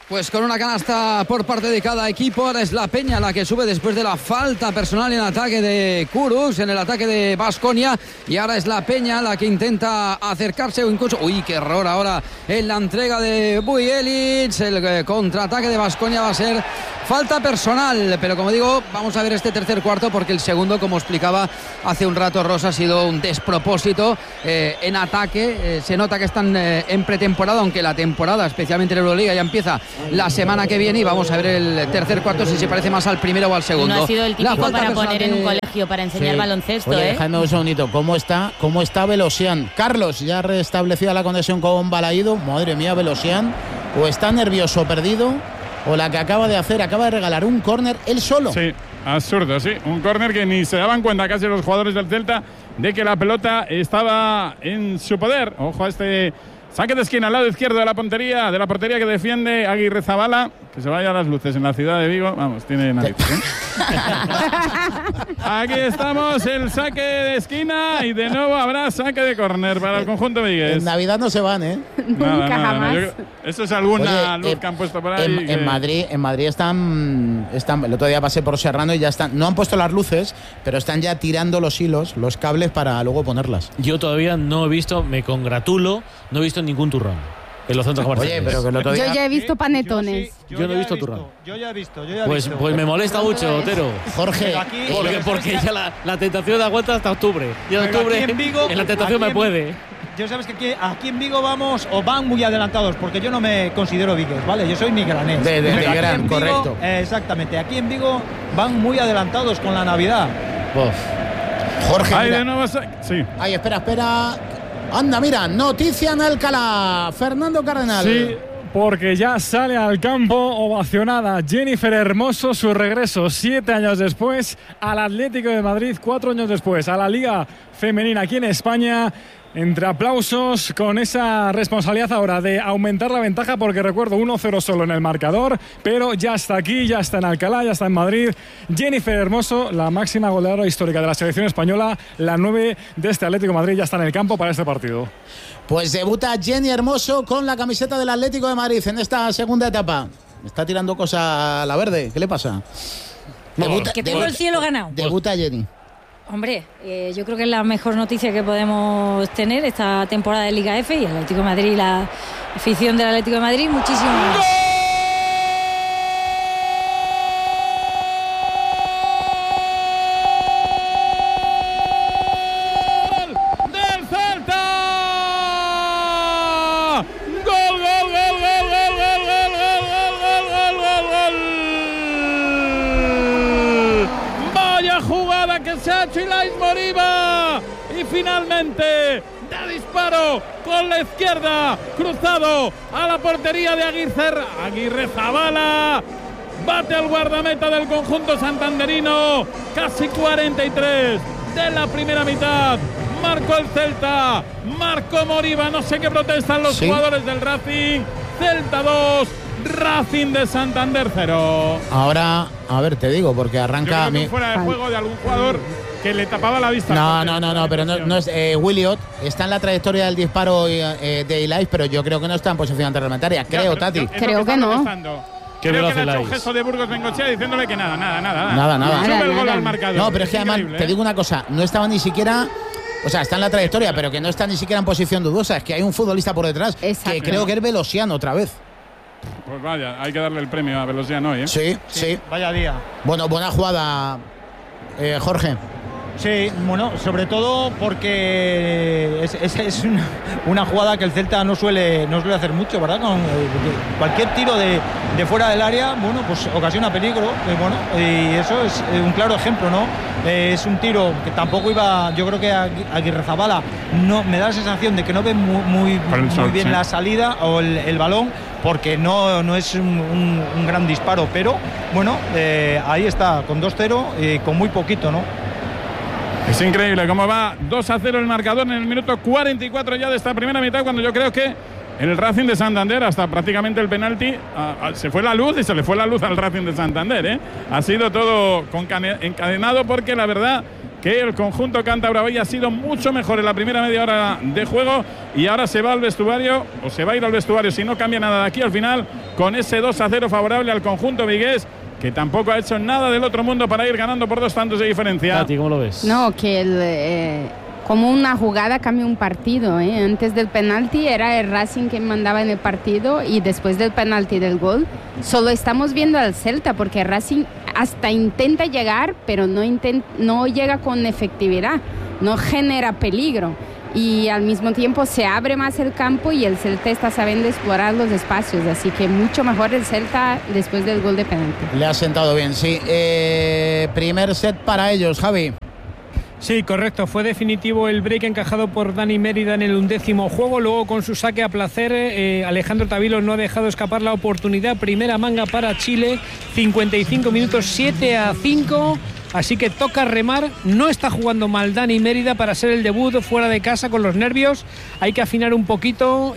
Pues con una canasta por parte de cada equipo. Ahora es la Peña la que sube después de la falta personal en ataque de Kurux, en el ataque de Baskonia. Y ahora es la Peña la que intenta acercarse o incluso... Uy, qué error ahora en la entrega de Bujelic. El contraataque de Baskonia va a ser falta personal. Pero como digo, vamos a ver este tercer cuarto porque el segundo, como explicaba hace un rato Rosa, ha sido un despropósito eh, en ataque. Eh, se nota que están eh, en pretemporada, aunque la temporada, especialmente en Euroliga, ya empieza la semana que viene, y vamos a ver el tercer cuarto si se parece más al primero o al segundo. No ha sido el típico para poner en un colegio para enseñar sí. baloncesto. Oye, ¿eh? dejadme un segundito. ¿Cómo está, cómo está Velosian? Carlos, ya restablecida la conexión con Balaído. Madre mía, Velosian. O está nervioso, perdido, o la que acaba de hacer, acaba de regalar un córner él solo. Sí, absurdo, sí. Un córner que ni se daban cuenta casi los jugadores del Celta de que la pelota estaba en su poder. Ojo a este saque de esquina al lado izquierdo de la portería, de la portería que defiende Aguirrezabala. Que se vaya a las luces en la ciudad de Vigo. Vamos, tiene narices, ¿eh? Aquí estamos, el saque de esquina, y de nuevo habrá saque de córner para el conjunto vigués. En Navidad no se van, ¿eh? Nunca, nada, nada, jamás. Yo, eso es alguna Oye, luz eh, que han puesto por ahí. En, que... en Madrid, en Madrid están, están. El otro día pasé por Serrano y ya están. No han puesto las luces, pero están ya tirando los hilos, los cables para luego ponerlas. Yo todavía no he visto, me congratulo, no he visto ningún turrón en los centros comerciales. Oye, pero que el otro día... Yo ya he visto panetones. Yo, sí, yo, yo no he visto, visto turrón. Yo ya he visto, yo ya he pues, visto. Pues me molesta mucho, Otero. Jorge, aquí, porque, porque ya la, la tentación aguanta hasta octubre. Y en octubre, en, Vigo, en la tentación me puede. Yo sabes que aquí, aquí en Vigo vamos o van muy adelantados, porque yo no me considero vigués, ¿vale? Yo soy migranés. De, de, de gran, Vigo, correcto. Eh, exactamente. Aquí en Vigo van muy adelantados con la Navidad. Uf. Jorge, Ay, mira. de nuevo, sí. Ay, espera, espera. Anda, mira, noticia en Alcalá. Fernando Cardenal. Sí, porque ya sale al campo ovacionada Jennifer Hermoso, su regreso siete años después al Atlético de Madrid, cuatro años después a la Liga Femenina aquí en España. Entre aplausos, con esa responsabilidad ahora de aumentar la ventaja, porque recuerdo uno cero solo en el marcador, pero ya está aquí, ya está en Alcalá, ya está en Madrid. Jennifer Hermoso, la máxima goleadora histórica de la selección española, la nueve de este Atlético de Madrid, ya está en el campo para este partido. Pues debuta Jenny Hermoso con la camiseta del Atlético de Madrid en esta segunda etapa. Me está tirando cosa a la verde, ¿qué le pasa? Debuta, que tengo el cielo ganado. Debuta Jenny. Hombre, eh, yo creo que es la mejor noticia que podemos tener esta temporada de Liga F, y el Atlético de Madrid, la afición del Atlético de Madrid, muchísimo más. Chilais Moriba, y finalmente de disparo con la izquierda, cruzado a la portería de Aguirre, Aguirrezabala, bate al guardameta del conjunto santanderino. Casi cuarenta y tres de la primera mitad, marcó el Celta, marcó Moriba. No sé qué protestan los ¿Sí? jugadores del Racing. Celta dos, Racing de Santander cero. Ahora, a ver, te digo, porque arranca... Yo creo que fuera de juego de algún jugador que le tapaba la vista. No, no, no, no, pero no, no es eh, Williot. Está en la trayectoria del disparo eh, de Ilais, pero yo creo que no está en posición reglamentaria. Creo, ya, Tati. Yo, creo que, que no. Creo que le ha hecho un gesto de Burgos Bengochea diciéndole que nada, nada, nada. Nada, nada. Sube nada, el gol nada. al marcador. No, pero es que además, ¿eh? te digo una cosa, no estaba ni siquiera... O sea, está en la trayectoria, pero que no está ni siquiera en posición dudosa. Es que hay un futbolista por detrás. Exacto. Que creo que es Velosian otra vez. Pues vaya, hay que darle el premio a Velosian hoy, ¿eh? Sí, sí, sí. Vaya día. Bueno, buena jugada, eh, Jorge. Sí, bueno, sobre todo porque es, es, es una, una jugada que el Celta no suele, no suele hacer mucho, ¿verdad? Con cualquier tiro de, de fuera del área, bueno, pues ocasiona peligro, eh, bueno, y eso es un claro ejemplo, ¿no? Eh, es un tiro que tampoco iba, yo creo que Aguirrezabala no me da la sensación de que no ve muy, muy, muy sol, bien sí. la salida o el, el balón, porque no, no es un, un, un gran disparo, pero bueno, eh, ahí está, con dos cero y con muy poquito, ¿no? Es increíble cómo va dos a cero el marcador en el minuto cuarenta y cuatro ya de esta primera mitad, cuando yo creo que en el Racing de Santander, hasta prácticamente el penalti, a, a, se fue la luz y se le fue la luz al Racing de Santander, ¿eh? Ha sido todo encadenado, porque la verdad que el conjunto cántabro había sido mucho mejor en la primera media hora de juego y ahora se va al vestuario, o se va a ir al vestuario si no cambia nada de aquí al final, con ese dos a cero favorable al conjunto vigués, que tampoco ha hecho nada del otro mundo para ir ganando por dos tantos de diferencia. Tati, ¿cómo lo ves? No, que el, eh, como una jugada cambia un partido. ¿eh? Antes del penalti era el Racing que mandaba en el partido y después del penalti del gol solo estamos viendo al Celta porque el Racing hasta intenta llegar, pero no, intent, no llega con efectividad, no genera peligro. Y al mismo tiempo se abre más el campo y el Celta está sabiendo explorar los espacios, así que mucho mejor el Celta después del gol de penalti. Le ha sentado bien, sí. Eh, primer set para ellos, Javi. Sí, correcto. Fue definitivo el break encajado por Dani Mérida en el undécimo juego. Luego, con su saque a placer, eh, Alejandro Tavilo no ha dejado escapar la oportunidad. Primera manga para Chile. cincuenta y cinco minutos, siete a cinco. Así que toca remar. No está jugando mal Dani Mérida para ser el debut fuera de casa con los nervios. Hay que afinar un poquito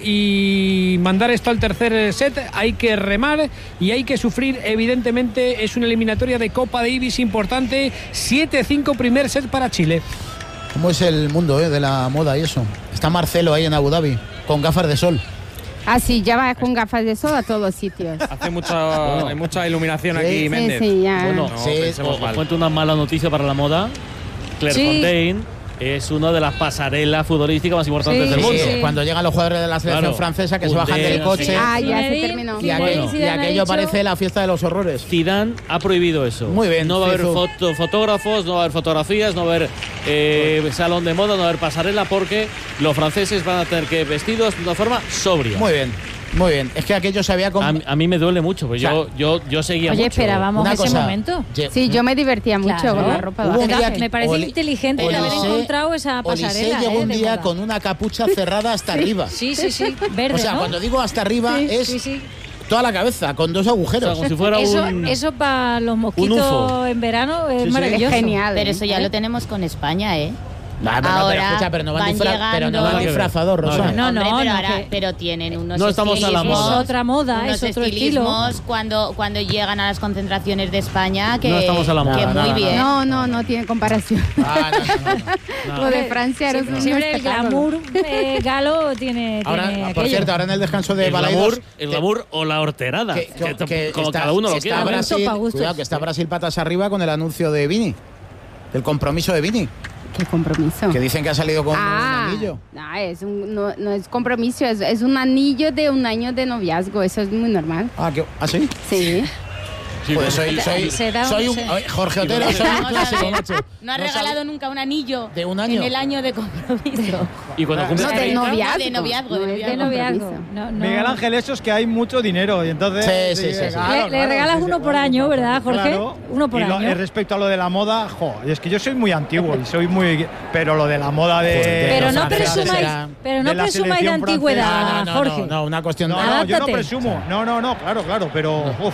y mandar esto al tercer set. Hay que remar y hay que sufrir. Evidentemente es una eliminatoria de Copa Davis importante. siete cinco primer set para Chile. ¿Cómo es el mundo eh, de la moda y eso? Está Marcelo ahí en Abu Dhabi con gafas de sol. Ah, sí, ya va con gafas de sol a todos los sitios. Hace mucha, bueno. hay mucha iluminación Sí, aquí, sí, Méndez. sí, ya. Bueno, No, sí, pensemos os mal. cuento una mala noticia para la moda. Claire Sí. Fontaine es una de las pasarelas futbolísticas más importantes Sí, del sí, mundo. sí. Cuando llegan los jugadores de la selección Claro. francesa que se bajan Koundé, del coche sí. Ah, ya se Zinedine- terminó. y, Zinedine aquello, y Zidane ha aquello dicho- parece la fiesta de los horrores. Zidane ha prohibido eso. Muy bien, No va a haber Zizou. foto- fotógrafos, no va a haber fotografías, no va a haber eh, salón de moda, no va a haber pasarela porque los franceses van a tener que ir vestidos de una forma sobria. Muy bien, muy bien. Es que aquello se había... Con... A, a mí me duele mucho, pues O sea, yo, yo, yo seguía Oye, mucho. esperábamos Una ese cosa, momento. Ye- Sí, yo me divertía mucho Claro. con la ropa Hubo un baja. día que- Me parece Oli- inteligente el haber Olise- encontrado esa Olise pasarela. llegó eh, un de día moda. con una capucha cerrada hasta arriba. Sí, sí, sí, verde, O sea, ¿no? cuando digo hasta arriba Sí, es sí, sí. toda la cabeza, con dos O sea, agujeros. como si fuera Eso, un... eso para los U F O. mosquitos en verano es Sí, sí. maravilloso. Es genial. Pero eso ya ¿Eh? lo tenemos con España, ¿eh? No, pero, no, pero Ahora escucha, pero no van, van disfra- llegando- pero no van Nada que ver. disfrazados, Rosa. Nada que ver. No, no, Hombre, pero, no, ahora- que- pero tienen unos No estamos a la estilismos- moda. Es otra moda, unos es otro estilo. estilismos cuando, cuando llegan a las concentraciones de España que, No estamos a la moda. que muy Nada, bien. No, no, no tiene comparación. Ah, no, no, no, no. Lo de Francia era un Siempre el espectáculo. glamour eh, galo tiene, Ahora, tiene por aquello. cierto, ahora en el descanso de el Balaidos... glamour, el glamour o la horterada. que- que- que- que como está- cada uno lo está quiera. Brasil, Gusto pa' gustos. cuidado, que está Brasil patas arriba con el anuncio de Vini. El compromiso de Vini. Qué compromiso. Que dicen que ha salido con Ah, un anillo. no, es un, no, no es compromiso, es, es un anillo de un año de noviazgo, eso es muy normal. Ah, ¿qué? ¿Ah, sí? Sí. Sí, Pues soy, soy, Se da- soy un... se- Oye, Jorge Otero, soy un Vamos a clásico, ver, macho. No ha No regalado sabe- nunca un anillo, ¿De un año? en el año de compromiso. Y cuando No, cumples de treinta, noviazgo. de noviazgo, de No es noviazgo. De noviazgo. compromiso. No, no. Miguel Ángel, eso es que hay mucho dinero y entonces... Sí, sí, sí, sí. claro, Le- le claro, regalas sí, sí, uno por bueno, año, claro, ¿verdad, Jorge? claro. Uno por y lo- año. y respecto a lo de la moda, jo, es que yo soy muy antiguo y soy muy... Pero lo de la moda de... Pero de no la- presumáis, será- pero no de la presumáis de selección antigüedad, francesa. No, no, Jorge. no, no, una cuestión No, de... no, yo no Adáptate. presumo. No, no, no, claro, claro, pero... Uf,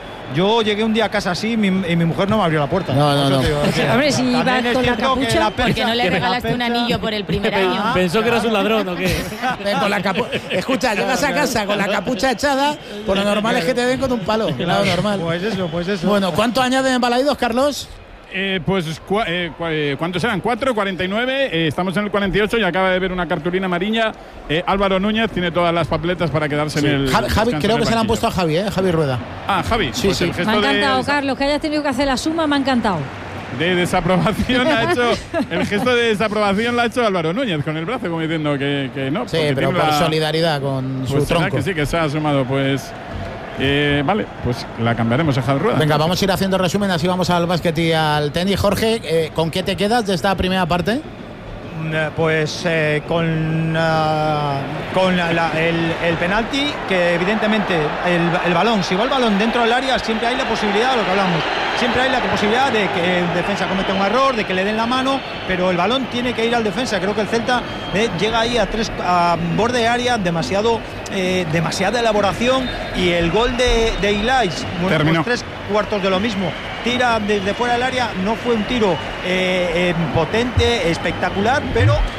yo llegué un día a casa así y mi, y mi mujer no me abrió la puerta. No, no, Por eso no. te digo, o sea, Hombre, si también ibas es con la cierto que capucha, la ¿Por qué percha- no le que la regalaste un percha- anillo por el primer año? Ah, Pensó que eras un ladrón o qué. Ven con la capu- Escucha, llegas a casa con la capucha echada, por lo normal es que te den con un palo. Claro, normal. Pues eso, pues eso. Bueno, ¿cuánto añaden en Balaidos, Carlos? Eh, pues, cua- eh, cua- eh, ¿cuántos eran? cuatro, cuarenta y nueve. Eh, estamos en el cuarenta y ocho y acaba de ver una cartulina amarilla. Eh, Álvaro Núñez tiene todas las papeletas para quedarse en el. Javi, Javi, descanso creo en que el se la han banquillo. puesto a Javi, ¿eh? Javi Rueda. Ah, Javi. Sí, pues sí. el Me gesto ha encantado, de, Carlos, que hayas tenido que hacer la suma, me ha encantado. de desaprobación ha hecho. El gesto de desaprobación lo ha hecho Álvaro Núñez con el brazo, como diciendo que, que no. Sí, porque pero tiene por la- solidaridad con Pues su será tronco. que sí, que se ha sumado. Pues. eh, vale, pues la cambiaremos a Javi Rueda. Venga, vamos a ir haciendo resumen, así vamos al básquet y al tenis. Jorge, eh, ¿con qué te quedas de esta primera parte? Mm, Pues eh, con, ah, con la- la- el, el penalti, que evidentemente el, el balón, si va el balón dentro del área, siempre hay la posibilidad, lo que hablamos, siempre hay la posibilidad de que el defensa cometa un error, de que le den la mano, pero el balón tiene que ir al defensa. Creo que el Celta eh, llega ahí a tres a borde de área, demasiado, eh, demasiada elaboración, y el gol de, de Ilais, bueno, Terminó. pues tres cuartos de lo mismo. Tira desde fuera del área, no fue un tiro eh, eh, potente, espectacular, pero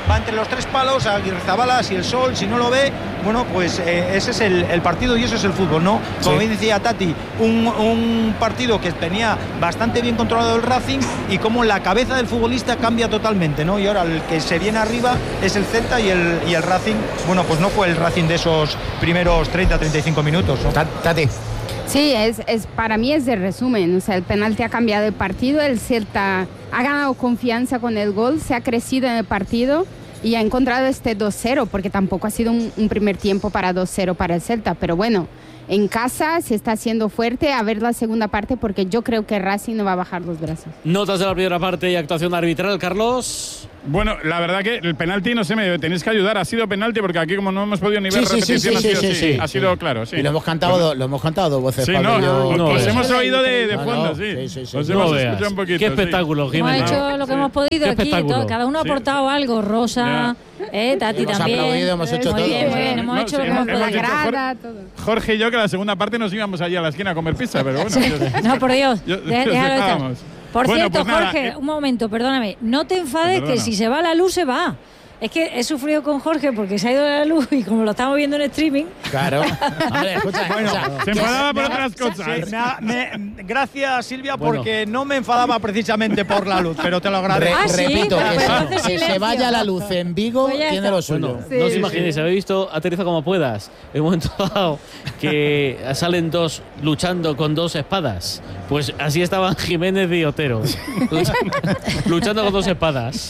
va entre los tres palos, Aguirrezabala, si el sol, si no lo ve, bueno, pues eh, ese es el, el partido y eso es el fútbol, ¿no? Como bien decía Tati, un, un partido que tenía bastante bien controlado el Racing y como la cabeza del futbolista cambia totalmente, ¿no? Y ahora el que se viene arriba es el Celta y el, y el Racing, bueno, pues no fue el Racing de esos primeros treinta a treinta y cinco minutos, ¿no? Tati. Sí, es, es, para mí es de resumen, o sea, el penalti ha cambiado el partido, el Celta ha ganado confianza con el gol, se ha crecido en el partido y ha encontrado este dos cero, porque tampoco ha sido un, un primer tiempo para dos cero para el Celta, pero bueno, en casa se está haciendo fuerte, a ver la segunda parte, porque yo creo que Racing no va a bajar los brazos. Notas de la primera parte y actuación arbitral, Carlos. Bueno, la verdad que el penalti, no sé, me tenéis que ayudar. Ha sido penalti porque aquí, como no hemos podido ni ver sí, repetición, sí, sí, ha sido, sí, sí, sí, sí, ha sido sí. claro. Sí. Y lo hemos cantado, bueno, lo hemos cantado dos voces. Sí, Pablo, no, yo, no, os no, hemos no, oído de, de no, fondo, no, sí. sí, sí, sí, Os sí. hemos No escuchado veas. un poquito. Qué espectáculo, sí. Jimena. Hemos hecho lo que hemos podido Qué aquí. espectáculo. Todo, cada uno ha Sí. aportado algo. Rosa, eh, Tati Hemos también. aplaudido, hemos hecho muy todo. bien, muy bien. Hemos No, hecho sí, lo que hemos hemos podido. hecho Grada, todo. Jorge y yo, que la segunda parte nos íbamos allí a la esquina a comer pizza, pero bueno. No, por Dios. Yo- Dé- déjalo estar. dejábamos. Por Bueno, cierto, pues nada, Jorge, eh, un momento, perdóname. No te enfades Perdona. que si se va la luz, se va. Es que he sufrido con Jorge porque se ha ido la luz y como lo estamos viendo en streaming. Claro. Hombre, escucha, Bueno, escucha. Se enfadaba por otras Sí, cosas. me ha- me- gracias, Silvia, Bueno. porque no me enfadaba precisamente por la luz, pero te lo Re- agradezco. Ah, sí, repito, pues que, entonces que se silencio. vaya la luz en Vigo Pues ya tiene está. lo suyo. Bueno, Sí, no os sí, imaginéis, sí. habéis visto, aterriza como puedas. En un momento dado que salen dos luchando con dos espadas. Pues así estaban Jiménez y Otero. luchando, luchando con dos espadas.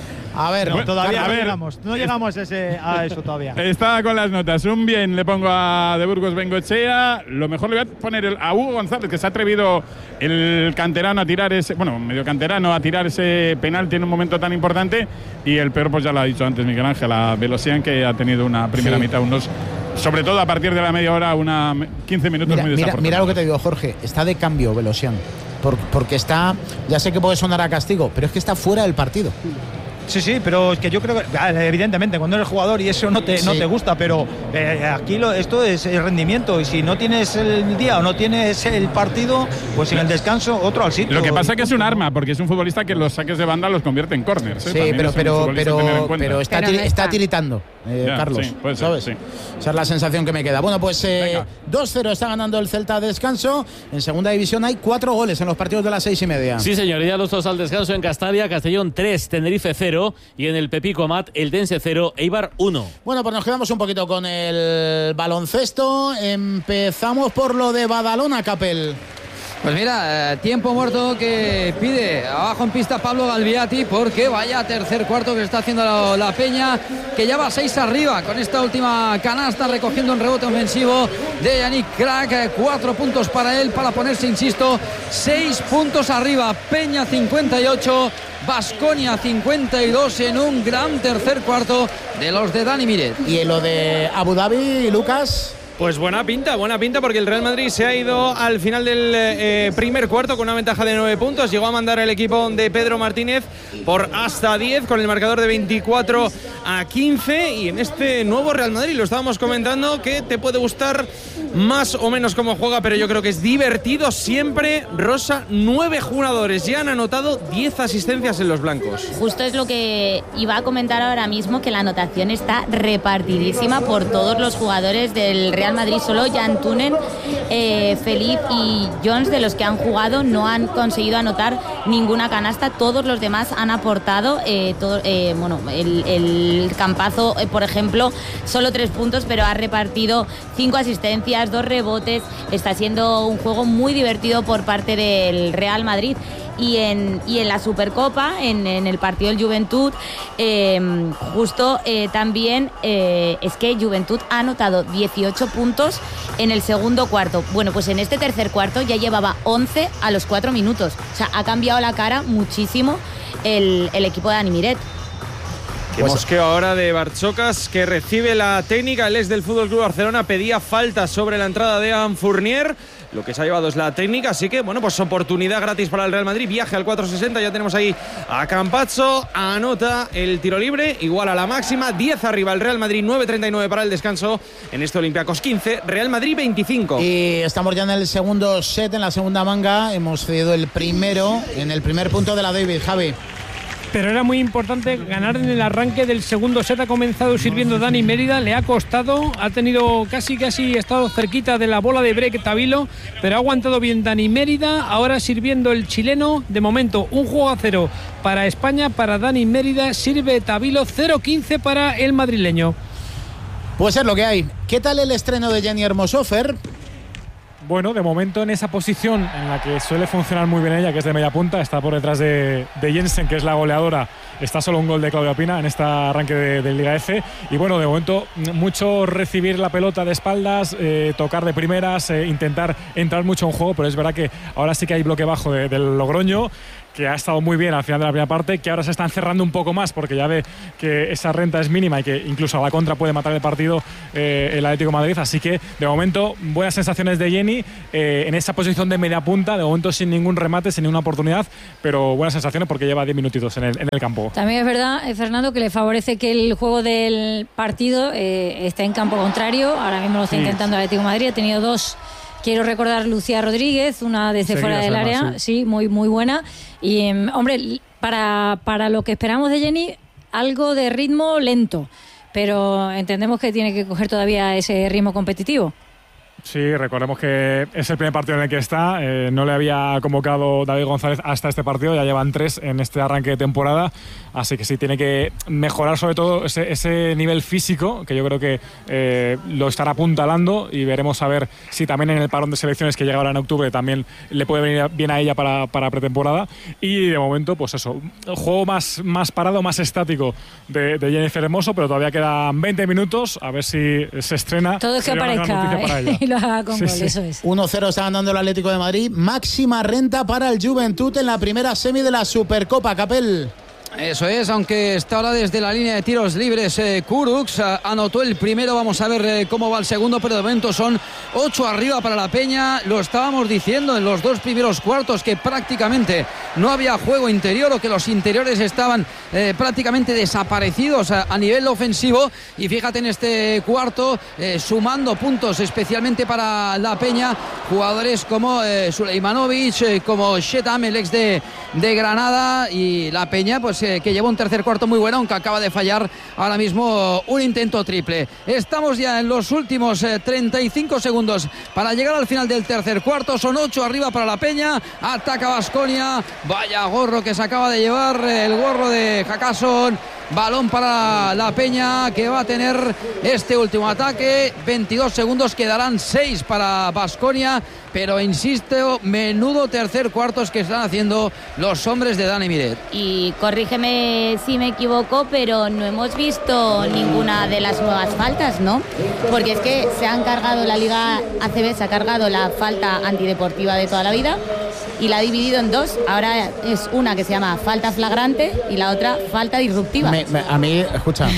A ver, No, todavía a no ver. llegamos, no llegamos a, ese, a eso todavía. Estaba con las notas. Un bien le pongo a De Burgos Bengoechea. Lo mejor le voy a poner el- a Hugo González, que se ha atrevido el canterano a tirar ese, bueno, medio canterano a tirar ese penalti en un momento tan importante. Y el peor, pues ya lo ha dicho antes Miguel Ángel, a Velosian, que ha tenido una primera Sí. mitad, unos, sobre todo a partir de la media hora, una quince minutos mira, muy mira, desafortunados. mira lo que te digo, Jorge. Está de cambio Velosian. Por- porque está, ya sé que puede sonar a castigo, pero es que está fuera del partido. Sí, sí, pero es que yo creo que, ah, evidentemente, cuando eres jugador y eso no te, no Sí. te gusta, pero eh, aquí lo, esto es el rendimiento y si no tienes el día o no tienes el partido, pues en el descanso otro al sitio. Lo que pasa es que es un arma, porque es un futbolista que los saques de banda los convierte en corners. ¿eh? Sí, También pero, es un pero, futbolista a tener en pero, cuenta. pero está, Pero no tiri- está está. tiritando, eh, Ya, Carlos. sí, puede ser, ¿Sabes? sí. Esa es la sensación que me queda. Bueno, pues eh, Venga. dos cero está ganando el Celta a descanso. En segunda división hay cuatro goles en los partidos de las seis y media. Sí, señor, ya los dos al descanso en Castalia, Castellón tres, Tenerife cero y en el Pepico Amat, el Dense cero, Eibar uno. Bueno, pues nos quedamos un poquito con el baloncesto. Empezamos por lo de Badalona, Capel. Pues mira, eh, tiempo muerto que pide abajo en pista Pablo Galviati, porque vaya tercer cuarto que está haciendo la, la Peña, que ya va seis arriba con esta última canasta, recogiendo un rebote ofensivo de Yannick Crack. Eh, cuatro puntos para él para ponerse, insisto, seis puntos arriba. Peña cincuenta y ocho, Baskonia cincuenta y dos en un gran tercer cuarto de los de Dani Miret. Y en lo de Abu Dhabi, Lucas. Pues buena pinta, buena pinta, porque el Real Madrid se ha ido al final del eh, primer cuarto con una ventaja de nueve puntos. Llegó a mandar el equipo de Pedro Martínez por hasta diez, con el marcador de veinticuatro a quince. Y en este nuevo Real Madrid, lo estábamos comentando, que te puede gustar más o menos cómo juega, pero yo creo que es divertido siempre. Rosa, nueve jugadores ya han anotado diez asistencias en los blancos. Justo es lo que iba a comentar ahora mismo, que la anotación está repartidísima por todos los jugadores del Real Madrid. Solo Jan Tunen, eh, Felipe y Jones, de los que han jugado, no han conseguido anotar ninguna canasta. Todos los demás han aportado. Eh, todo, eh, bueno, el, el Campazo, eh, por ejemplo, solo tres puntos, pero ha repartido cinco asistencias, dos rebotes. Está siendo un juego muy divertido por parte del Real Madrid. Y en, y en la Supercopa, en, en el partido del Juventud, eh, justo eh, también eh, es que Juventud ha anotado dieciocho puntos en el segundo cuarto. Bueno, pues en este tercer cuarto ya llevaba once a los cuatro minutos. O sea, ha cambiado la cara muchísimo el, el equipo de Dani Miret. Que mosqueo ahora de Barchocas, que recibe la técnica. El ex del F C Barcelona pedía falta sobre la entrada de Evan Fournier. Lo que se ha llevado es la técnica, así que, bueno, pues oportunidad gratis para el Real Madrid. Viaje al cuatro sesenta, ya tenemos ahí a Campazzo. Anota el tiro libre, igual a la máxima. diez arriba el Real Madrid, nueve treinta y nueve para el descanso. En este Olympiacos quince, Real Madrid veinticinco. Y estamos ya en el segundo set, en la segunda manga. Hemos cedido el primero, en el primer punto de la David, Javi. pero era muy importante ganar en el arranque del segundo set. Ha comenzado sirviendo Dani Mérida, le ha costado, ha tenido casi casi estado cerquita de la bola de break Tabilo, pero ha aguantado bien Dani Mérida. Ahora sirviendo el chileno, de momento un juego a cero para España, para Dani Mérida, sirve Tabilo, cero quince para el madrileño. Pues es lo que hay. ¿Qué tal el estreno de Jenny Hermoso, Fer? Bueno, de momento en esa posición en la que suele funcionar muy bien ella, que es de media punta, está por detrás de, de Jensen, que es la goleadora. Está solo un gol de Claudia Pina en este arranque de, de Liga F. Y bueno, de momento mucho recibir la pelota de espaldas, eh, tocar de primeras, eh, intentar entrar mucho en juego, pero es verdad que ahora sí que hay bloque bajo de, del Logroño, que ha estado muy bien al final de la primera parte, que ahora se están cerrando un poco más porque ya ve que esa renta es mínima y que incluso a la contra puede matar el partido eh, el Atlético de Madrid. Así que de momento buenas sensaciones de Jenny eh, en esa posición de media punta, de momento sin ningún remate, sin ninguna oportunidad, pero buenas sensaciones porque lleva diez minutitos en el, en el campo. También es verdad, eh, Fernando, que le favorece que el juego del partido eh, esté en campo contrario. Ahora mismo lo está sí. intentando el Atlético de Madrid. Ha tenido dos, quiero recordar, Lucía Rodríguez, una desde Seguidas fuera del área, más, sí. sí, muy, muy buena. Y, hombre, para, para lo que esperamos de Jenny, algo de ritmo lento, pero entendemos que tiene que coger todavía ese ritmo competitivo. Sí, recordemos que es el primer partido en el que está. Eh, no le había convocado David González hasta este partido. Ya llevan tres en este arranque de temporada. Así que sí, tiene que mejorar sobre todo ese, ese nivel físico, que yo creo que eh, lo estará apuntalando. Y veremos a ver si también en el parón de selecciones que llega ahora en octubre también le puede venir bien a ella para, para pretemporada. Y de momento, pues eso, juego más, más parado, más estático de, de Jennifer Hermoso, pero todavía quedan veinte minutos. A ver si se estrena. Todo es que aparezca, ¿eh? Lo haga con sí, gol, sí. eso es. uno cero está ganando el Atlético de Madrid. Máxima renta para el Juventud en la primera semi de la Supercopa, Capel. Eso es, aunque está ahora desde la línea de tiros libres eh, Kurucs, eh, anotó el primero, vamos a ver eh, cómo va el segundo, pero de momento son ocho arriba para la Peña. Lo estábamos diciendo en los dos primeros cuartos, que prácticamente no había juego interior, o que los interiores estaban eh, prácticamente desaparecidos a, a nivel ofensivo, y fíjate en este cuarto, eh, sumando puntos especialmente para la Peña, jugadores como eh, Suleimanovic, eh, como Shetam, el ex de, de Granada, y la Peña pues que lleva un tercer cuarto muy bueno, aunque acaba de fallar ahora mismo un intento triple. Estamos ya en los últimos eh, treinta y cinco segundos para llegar al final del tercer cuarto. Son ocho arriba para la Peña. Ataca Baskonia. Vaya gorro que se acaba de llevar, el gorro de Jacasson. Balón para la Peña, que va a tener este último ataque. veintidós segundos, quedarán seis para Baskonia, pero insisto, menudo tercer cuartos que están haciendo los hombres de Dani Miret. Y corrígeme si me equivoco, pero no hemos visto ninguna de las nuevas faltas, ¿no? Porque es que se han cargado, la Liga A C B se ha cargado la falta antideportiva de toda la vida y la ha dividido en dos. Ahora es una que se llama falta flagrante y la otra falta disruptiva. Me, me, a mí, escucha,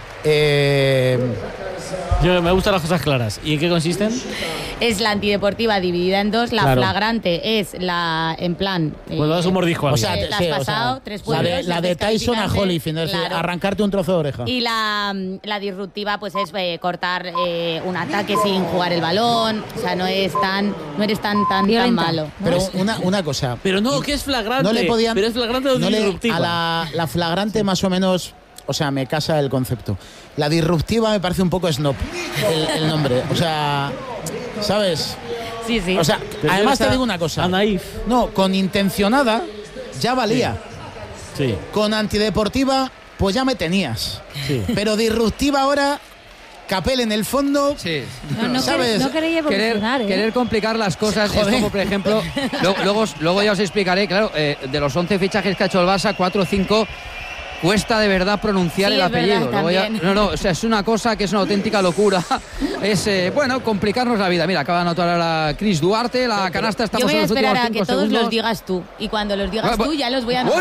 eh... Yo, me gustan las cosas claras. ¿Y en qué consisten? Es la antideportiva dividida en dos. La claro. flagrante es la, en plan... Cuando eh, das un mordisco a o sea, te, te sí, has pasado, o sea, tres puntos. La de, la de Tyson a Holyfield, es claro. arrancarte un trozo de oreja. Y la, la disruptiva pues es eh, cortar eh, un ataque sin jugar el balón. O sea, no es tan, no eres tan, tan, tan malo. Pero una, una cosa... Pero no, que es flagrante. No le podían, pero es flagrante o no disruptiva. Le, a la, la flagrante más o menos... O sea, me casa el concepto. La disruptiva me parece un poco snob el, el nombre. O sea, ¿sabes? Sí, sí. O sea, pero además te digo una cosa. Naif. No, con intencionada ya valía. Sí. sí. Con antideportiva, pues ya me tenías. Sí. Pero disruptiva ahora... Capel en el fondo, sí. no, no, ¿sabes? No quería querer, ¿eh? querer complicar las cosas. Es como, por ejemplo, luego, luego, luego ya os explicaré, claro, eh, de los once fichajes que ha hecho el Barça, cuatro o cinco cuesta de verdad pronunciar sí, el apellido. Verdad, ya, no, no, o sea, es una cosa que es una auténtica locura. Es, eh, bueno, complicarnos la vida. Mira, acaba de anotar ahora Chris Duarte, la canasta. Estamos Yo voy a en los esperar últimos a que cinco todos segundos. los digas tú. Y cuando los digas ah, tú, ya los voy a anotar.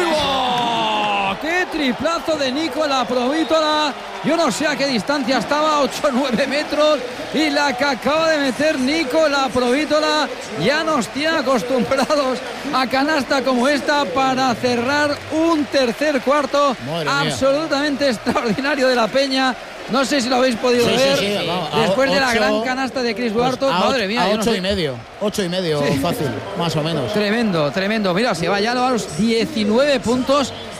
¡Oh! ¡Qué triplazo de Nico, la Provítola! Yo no sé a qué distancia estaba, ocho o nueve metros. Y la que acaba de meter Nico, la Provítola, ya nos tiene acostumbrados a canasta como esta para cerrar un tercer cuarto absolutamente extraordinario de la Peña. No sé si lo habéis podido sí, ver. Sí, sí, vamos, después ocho, de la gran canasta de Chris Duarte, pues madre mía. A ocho no sé. y medio, ocho y medio, sí. Fácil, más o menos. Tremendo, tremendo. Mira, se va ya a los diecinueve puntos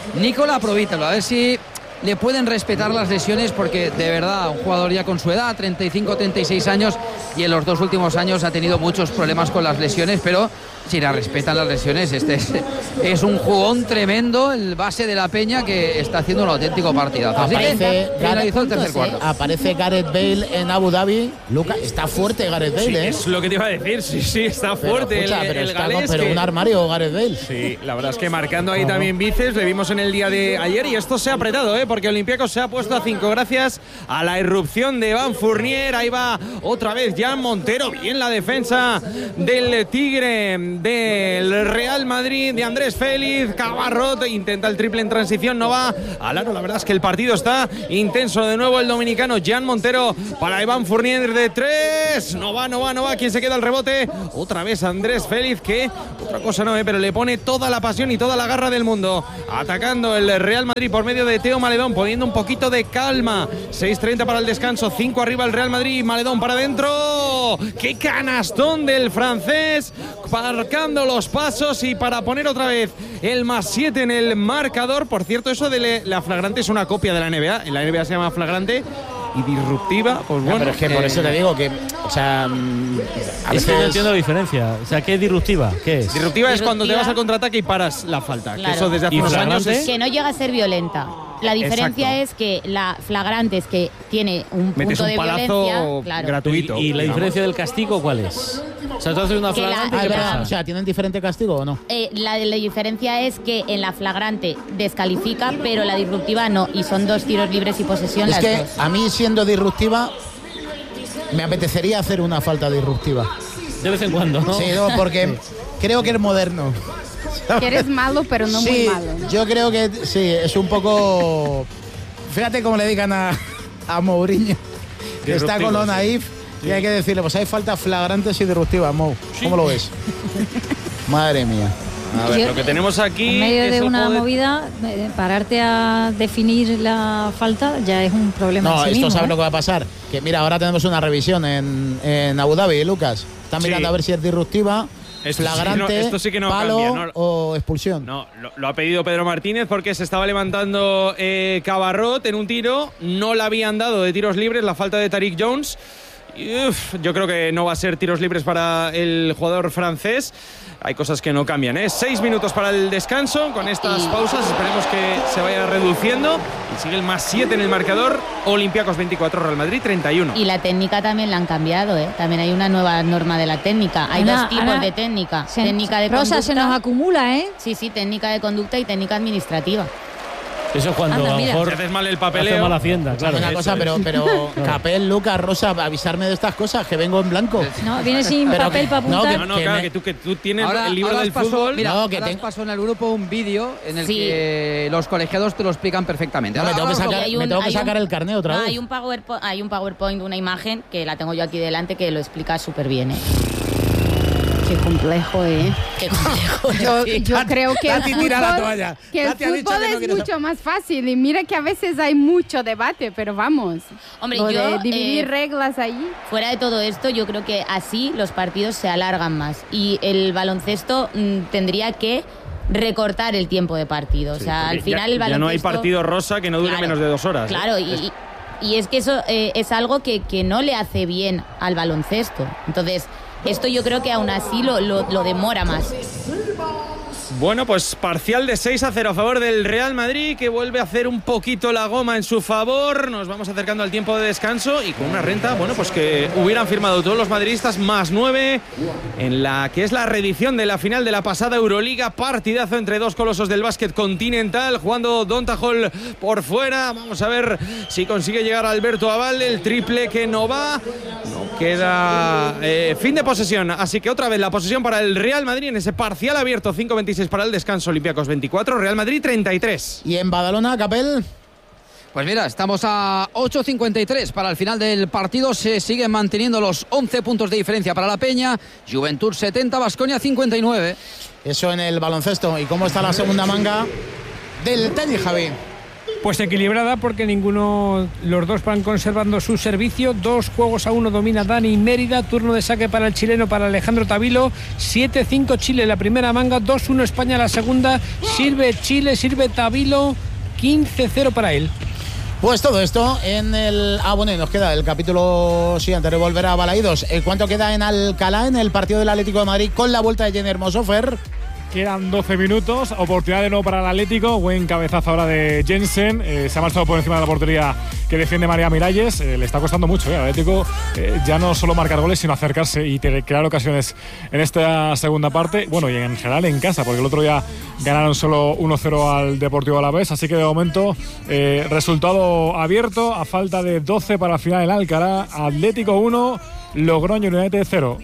Nicola Provítalo, a ver si le pueden respetar las lesiones, porque de verdad, un jugador ya con su edad, treinta y cinco, treinta y seis años, y en los dos últimos años ha tenido muchos problemas con las lesiones, pero si la respetan las lesiones, este es, es un jugón tremendo, el base de la Peña, que está haciendo un auténtico partidazo. Así Aparece, que finalizó el Gareth, tercer cuarto. aparece Gareth Bale en Abu Dhabi. Luca, está fuerte Gareth Bale, Sí, ¿eh? es lo que te iba a decir, sí, sí, está Pero, fuerte escucha, el, pero el está galés. con- pero que- un armario Gareth Bale. Sí, la verdad es que marcando ahí también bíceps, le vimos en el día de ayer y esto se ha apretado, ¿eh? Porque Olympiacos se ha puesto a cinco gracias a la irrupción de Van Fournier. Ahí va otra vez Jan Montero, bien la defensa del Tigre del Real Madrid, de Andrés Félix. Cabarrot intenta el triple en transición, no va al aro. La verdad es que el partido está intenso. De nuevo el dominicano Jan Montero para Iván Fournier de tres. No va, no va, no va. ¿Quién se queda al rebote? Otra vez Andrés Félix, que otra cosa no, ¿eh? Pero le pone toda la pasión y toda la garra del mundo. Atacando el Real Madrid por medio de Teo Maledón, poniendo un poquito de calma. seis treinta para el descanso, cinco arriba el Real Madrid. Maledón para adentro. ¡Qué canastón del francés! Marcando los pasos y para poner otra vez el más siete en el marcador. Por cierto, eso de le- la flagrante es una copia de la N B A. En la N B A se llama flagrante y disruptiva. Pues bueno, No, pero es que por eh, eso te digo que, o sea, mm, a Es que no veces- entiendo la diferencia. O sea, ¿qué es disruptiva? ¿Qué es? Disruptiva es cuando te Disruptiva. vas al contraataque y paras la falta. Claro. Que eso desde hace ¿Y unos años flagrante? es... Que no llega a ser violenta. La diferencia Exacto. es que la flagrante es que tiene un Metes punto un de palazo violencia. Claro. gratuito. ¿Y, y la digamos. diferencia del castigo cuál es? O sea, tú haces una Que la- flagrante y Ah, ¿qué es verdad, pasa? o sea, ¿tienen diferente castigo o no? Eh, la, la diferencia es que en la flagrante descalifica, pero la disruptiva no. Y son dos tiros libres y posesión Es las que dos. a mí, siendo disruptiva, me apetecería hacer una falta disruptiva. De vez en cuando, ¿no? Sí, no, porque creo que es moderno. Que eres malo, pero no muy Sí, malo. yo creo que sí, es un poco... Fíjate cómo le digan a, a Mourinho, que está con lo Disruptivo, sí. naif, y hay que decirle, pues hay faltas flagrantes y disruptivas, Mou. ¿Cómo lo ves? Madre mía. A ver, Yo- lo que tenemos aquí En medio es de el una juego de- movida, eh, pararte a definir la falta ya es un problema. No, en sí esto mismo, sabes ¿eh? lo que va a pasar. Que mira, ahora tenemos una revisión en, en Abu Dhabi, Lucas. Están Sí. mirando a ver si es disruptiva, Esto sí, flagrante, no, esto sí que no palo cambia, no. o expulsión. No, lo, lo ha pedido Pedro Martínez porque se estaba levantando eh, Cabarrot en un tiro. No le habían dado de tiros libres la falta de Tariq Jones. Y, uf, yo creo que no va a ser tiros libres para el jugador francés. Hay cosas que no cambian, ¿eh? Seis minutos para el descanso. Con estas Y- pausas esperemos que se vaya reduciendo. Y sigue el más siete en el marcador. Olympiacos veinticuatro, Real Madrid treinta y uno. Y la técnica también la han cambiado, ¿eh? También hay una nueva norma de la técnica. Hay Ana, dos tipos Ana, de técnica. Se- técnica de Rosa, conducta. se nos acumula, ¿eh? Sí, sí, técnica de conducta y técnica administrativa. Eso es cuando Anda, a lo mira. mejor Si haces mal el hace papeleo. mala hacienda, claro. Una cosa, pero, pero Capel, Lucas, Rosa, avisarme de estas cosas, que vengo en blanco. No, viene sin Pero papel que- para no, apuntar. que- No, no, que claro, me- que tú, que tú tienes Ahora, el libro ahora del os paso, fútbol. mira, No, que ahora os ten- paso en el grupo un vídeo en el Sí. que los colegiados te lo explican perfectamente. No, me Ahora- tengo que ahora os lo- sacar- Y hay me tengo que hay sacar el carné otra Ah, vez. Hay un, PowerPoint, hay un PowerPoint, una imagen que la tengo yo aquí delante que lo explica súper bien, ¿eh? Qué complejo, ¿eh? Qué complejo. Yo, sí. yo creo que el Tati, tira la fútbol, toalla. que el Tati ha dicho fútbol que no es quiere- mucho más fácil y mira que a veces hay mucho debate, pero vamos. Hombre, lo yo, de dividir eh, reglas ahí. Fuera de todo esto, yo creo que así los partidos se alargan más y el baloncesto mm, tendría que recortar el tiempo de partido. O sea, al Ya- final el ya, baloncesto... no hay partido rosa que no dure Claro, menos de dos horas. ¿eh? Claro, y, y es que eso eh, es algo que, que no le hace bien al baloncesto. Entonces, esto yo creo que aún así lo, lo, lo demora más. Bueno, pues parcial de seis a cero a favor del Real Madrid, que vuelve a hacer un poquito la goma en su favor. Nos vamos acercando al tiempo de descanso y con una renta, bueno, pues que hubieran firmado todos los madridistas más nueve en la que es la reedición de la final de la pasada Euroliga. Partidazo entre dos colosos del básquet continental, jugando Donta Hall por fuera. Vamos a ver si consigue llegar Alberto Aval, el triple que no va. No queda eh, fin de posesión, así que otra vez la posesión para el Real Madrid en ese parcial abierto. Cinco veintiséis para el descanso, Olympiacos veinticuatro, Real Madrid treinta y tres. Y en Badalona, Capel. Pues mira, estamos a ocho cincuenta y tres para el final del partido. Se siguen manteniendo los once puntos de diferencia para la Peña. Juventud setenta, Baskonia cincuenta y nueve. Eso en el baloncesto. ¿Y cómo está la segunda manga del tenis, Javi? Pues equilibrada porque ninguno, los dos van conservando su servicio. Dos juegos a uno domina Dani Mérida. Turno de saque para el chileno, para Alejandro Tavilo. siete cinco Chile la primera manga, dos uno España la segunda. Sirve Chile, sirve Tavilo, quince cero para él. Pues todo esto en el... Ah, bueno, y nos queda el capítulo siguiente, de volver a Balaídos. ¿Cuánto queda en Alcalá, en el partido del Atlético de Madrid, con la vuelta de Jenny Hermoso, Fer? Quedan doce minutos, oportunidad de nuevo para el Atlético, buen cabezazo ahora de Jensen, eh, se ha marchado por encima de la portería que defiende María Miralles, eh, le está costando mucho eh, al Atlético eh, ya no solo marcar goles sino acercarse y crear ocasiones en esta segunda parte, bueno, y en general en casa, porque el otro día ganaron solo uno cero al Deportivo Alavés, así que de momento eh, resultado abierto a falta de doce para el final en Alcalá. Atlético uno, Logroño United cero.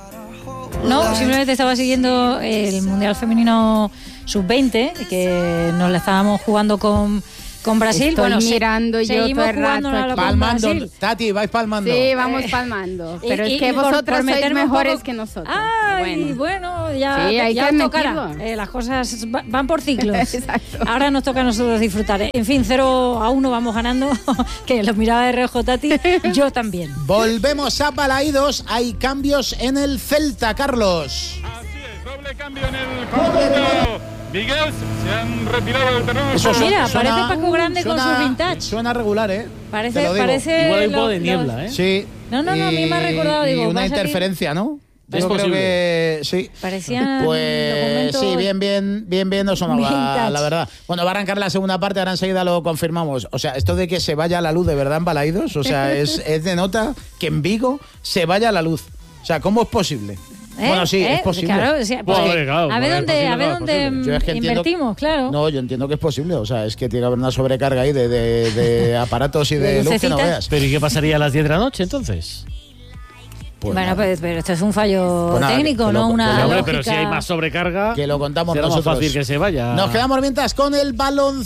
No, simplemente estaba siguiendo el Mundial Femenino sub veinte, que nos la estábamos jugando con, con Brasil. Estoy bueno, mirando se, yo seguimos todo el jugando rato. Palmando, Tati, vais palmando. Sí, vamos palmando. Pero y, es que y vosotros por, por sois mejores poco... que nosotros. Ay, bueno, bueno ya, sí, hay ya que os tocará. Eh, las cosas van por ciclos. Ahora nos toca a nosotros disfrutar. En fin, cero a uno vamos ganando, que lo miraba de reojo Tati, yo también. Volvemos a Balaídos, hay cambios en el Celta, Carlos. Doble cambio en el conjunto Miguel, se han retirado del terreno. Eso mira, suena, parece Paco Grande suena, con su vintage. Suena regular, ¿eh? Parece, parece igual hay un poco lo, de niebla, los... ¿eh? Sí. No, no, no, a mí me ha recordado, digo, y una va a salir... interferencia, ¿no? Es Yo posible. creo que sí. Parecían pues documentos... sí, bien, bien, bien, bien no sonaba, Vintage. la verdad. Bueno, va a arrancar la segunda parte, ahora enseguida lo confirmamos. O sea, esto de que se vaya la luz de verdad en Balaídos, o sea, es, es de nota que en Vigo se vaya la luz. O sea, ¿cómo es posible? ¿Eh? Bueno, sí, ¿Eh? es posible. Claro, o sea, pues, Joder, claro, a ver joder, dónde, posible, a ver no, dónde posible. Yo es que entiendo- invertimos, claro. No, yo entiendo que es posible. O sea, es que tiene que haber una sobrecarga ahí de, de, de aparatos y de, De luz que no lucecitas. veas. Pero ¿y qué pasaría a las diez de la noche entonces? Pues bueno, nada, pues, pero esto es un fallo Pues nada, técnico, que lo- no que una lo- Hombre, lógica. pero si hay más sobrecarga, que lo contamos será nosotros. más fácil que se vaya. Nos quedamos mientras con el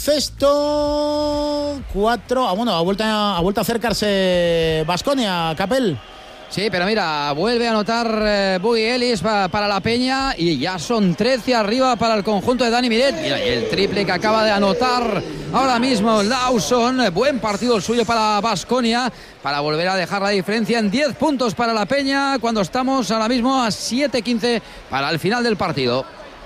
baloncesto cuatro. Ah, bueno, ha vuelto a, ha vuelto a acercarse Baskonia, Capel. Sí, pero mira, vuelve a anotar eh, Buggy Ellis pa, para la Peña y ya son trece arriba para el conjunto de Dani Miret. Mira, y el triple que acaba de anotar ahora mismo Lawson. Buen partido el suyo para Baskonia, para volver a dejar la diferencia en diez puntos para la Peña cuando estamos ahora mismo a siete quince para el final del partido.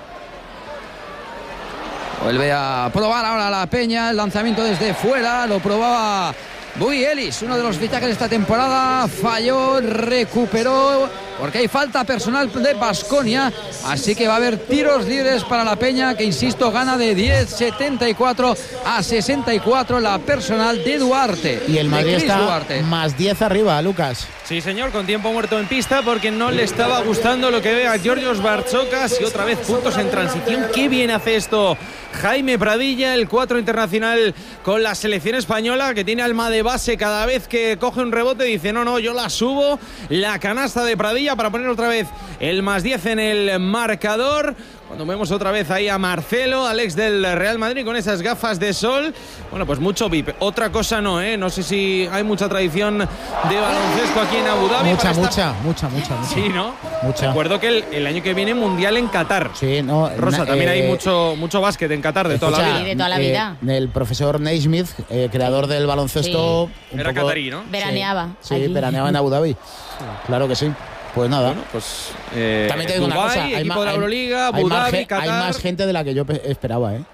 Vuelve a probar ahora la Peña, el lanzamiento desde fuera, lo probaba Buggy Ellis, uno de los fichajes de esta temporada, falló, recuperó, porque hay falta personal de Baskonia, así que va a haber tiros libres para la Peña, que insisto, gana de diez setenta y cuatro a sesenta y cuatro la personal de Duarte. Y el de Madrid Chris está Duarte. más diez arriba, Lucas. Sí, señor, con tiempo muerto en pista porque no le estaba gustando lo que ve a Georgios Bartzokas y otra vez puntos en transición. Qué bien hace esto Jaime Pradilla, el cuatro internacional con la selección española, que tiene alma de base cada vez que coge un rebote. Dice, no, no, yo la subo. La canasta de Pradilla para poner otra vez el más diez en el marcador. Cuando vemos otra vez ahí a Marcelo, Alex del Real Madrid con esas gafas de sol. Bueno, pues mucho V I P. Otra cosa no, ¿eh? No sé si hay mucha tradición de baloncesto aquí en Abu Dhabi. Mucha, para mucha, esta... mucha, mucha, mucha. Sí, ¿no? Mucha. Recuerdo que el, el año que viene Mundial en Qatar. Sí, no. Rosa, na- también eh, hay mucho, mucho básquet en Qatar de toda la escucha, vida. Y de toda la vida. eh, el profesor Naismith, eh, creador del baloncesto. un Era poco- catarí, ¿no? Veraneaba. Sí, allí. veraneaba en Abu Dhabi. Claro que sí. Pues nada. Bueno, pues eh, También te digo una Dubái, cosa. Hay, equipo ma- de la hay- Euroliga, hay Abu más Dhabi, ge- Qatar. hay más gente de la que yo pe- esperaba, ¿eh?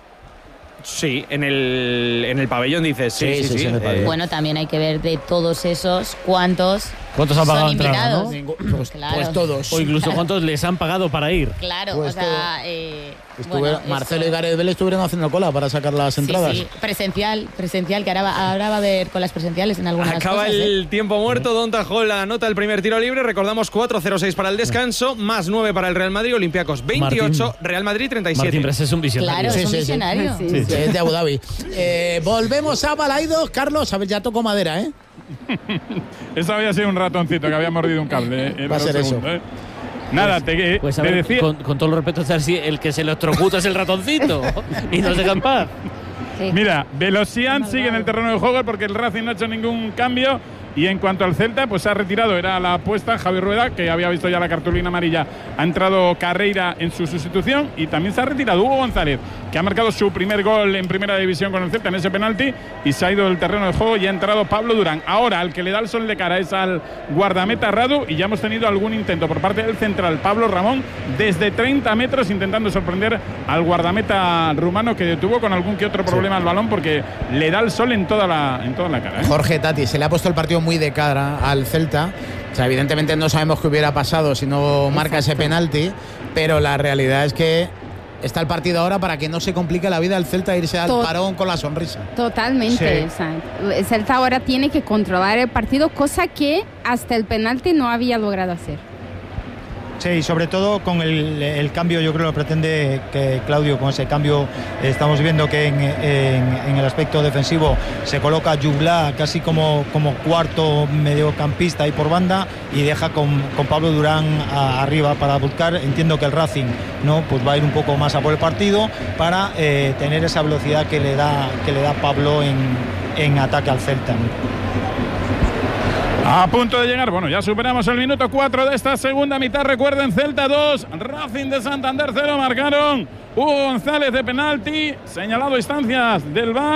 Sí, en el, en el pabellón dices. Sí, Sí, sí, sí, sí. sí, en el Eh, pabellón. Bueno, también hay que ver de todos esos cuántos ¿Cuántos han pagado son entrada, invitados. no? Ningú- pues, Claro. pues todos. O incluso cuántos les han pagado para ir. Claro, Pues o sea, eh, Estuvieron- bueno, Marcelo esto- y Gareth Bale estuvieron haciendo cola para sacar las Sí, entradas. sí, presencial, presencial, que ahora va, ahora va a haber con las presenciales en algunas Acaba cosas. el ¿eh? tiempo muerto, Don Tajol anota el primer tiro libre, recordamos cuatro cero seis para el descanso, más nueve para el Real Madrid, Olympiacos veintiocho, Martín. Real Madrid treinta y siete. Martín Bres es un visionario. Claro, Sí, es un sí, sí. visionario. Sí. Sí, es de Abu Dhabi. Eh, volvemos a Balaidos. Carlos, a ver, ya tocó madera, ¿eh? Eso había sido un ratoncito que había mordido un cable. eh, en Va a un ser eso. segundo, eh. Nada, te, Pues a te ver, decía. con, con todo el respeto, César, si el que se electrocuta es el ratoncito y no se campar. Sí. Mira, Velocian sigue en el terreno de juego porque el Racing no ha hecho ningún cambio. Y en cuanto al Celta, pues se ha retirado, era la apuesta Javi Rueda, que había visto ya la cartulina amarilla, ha entrado Carreira en su sustitución y también se ha retirado Hugo González, que ha marcado su primer gol en primera división con el Celta en ese penalti y se ha ido del terreno de juego y ha entrado Pablo Durán. Ahora al que le da el sol de cara es al guardameta Radu y ya hemos tenido algún intento por parte del central Pablo Ramón desde treinta metros intentando sorprender al guardameta rumano, que detuvo con algún que otro problema sí. el balón porque le da el sol en toda la, en toda la cara, ¿eh? Jorge, Tati, se le ha puesto el partido muy de cara al Celta. O sea, evidentemente no sabemos qué hubiera pasado si no marca ese penalti, pero la realidad es que está el partido ahora para que no se complique la vida al Celta e irse al Tot- parón con la sonrisa. Totalmente. Sí. O sea, el Celta ahora tiene que controlar el partido, cosa que hasta el penalti no había logrado hacer. Sí, sobre todo con el, el cambio, yo creo que lo pretende que Claudio, con ese cambio estamos viendo que en, en, en el aspecto defensivo se coloca Jugla casi como, como cuarto mediocampista ahí por banda y deja con, con Pablo Durán a, arriba para buscar, entiendo que el Racing no pues va a ir un poco más a por el partido para eh, tener esa velocidad que le da, que le da Pablo en, en ataque al Celta. A punto de llegar, bueno, ya superamos el minuto cuatro de esta segunda mitad. Recuerden, Celta dos, Racing de Santander cero. Marcaron Hugo González de penalti, señalado a instancias del V A R.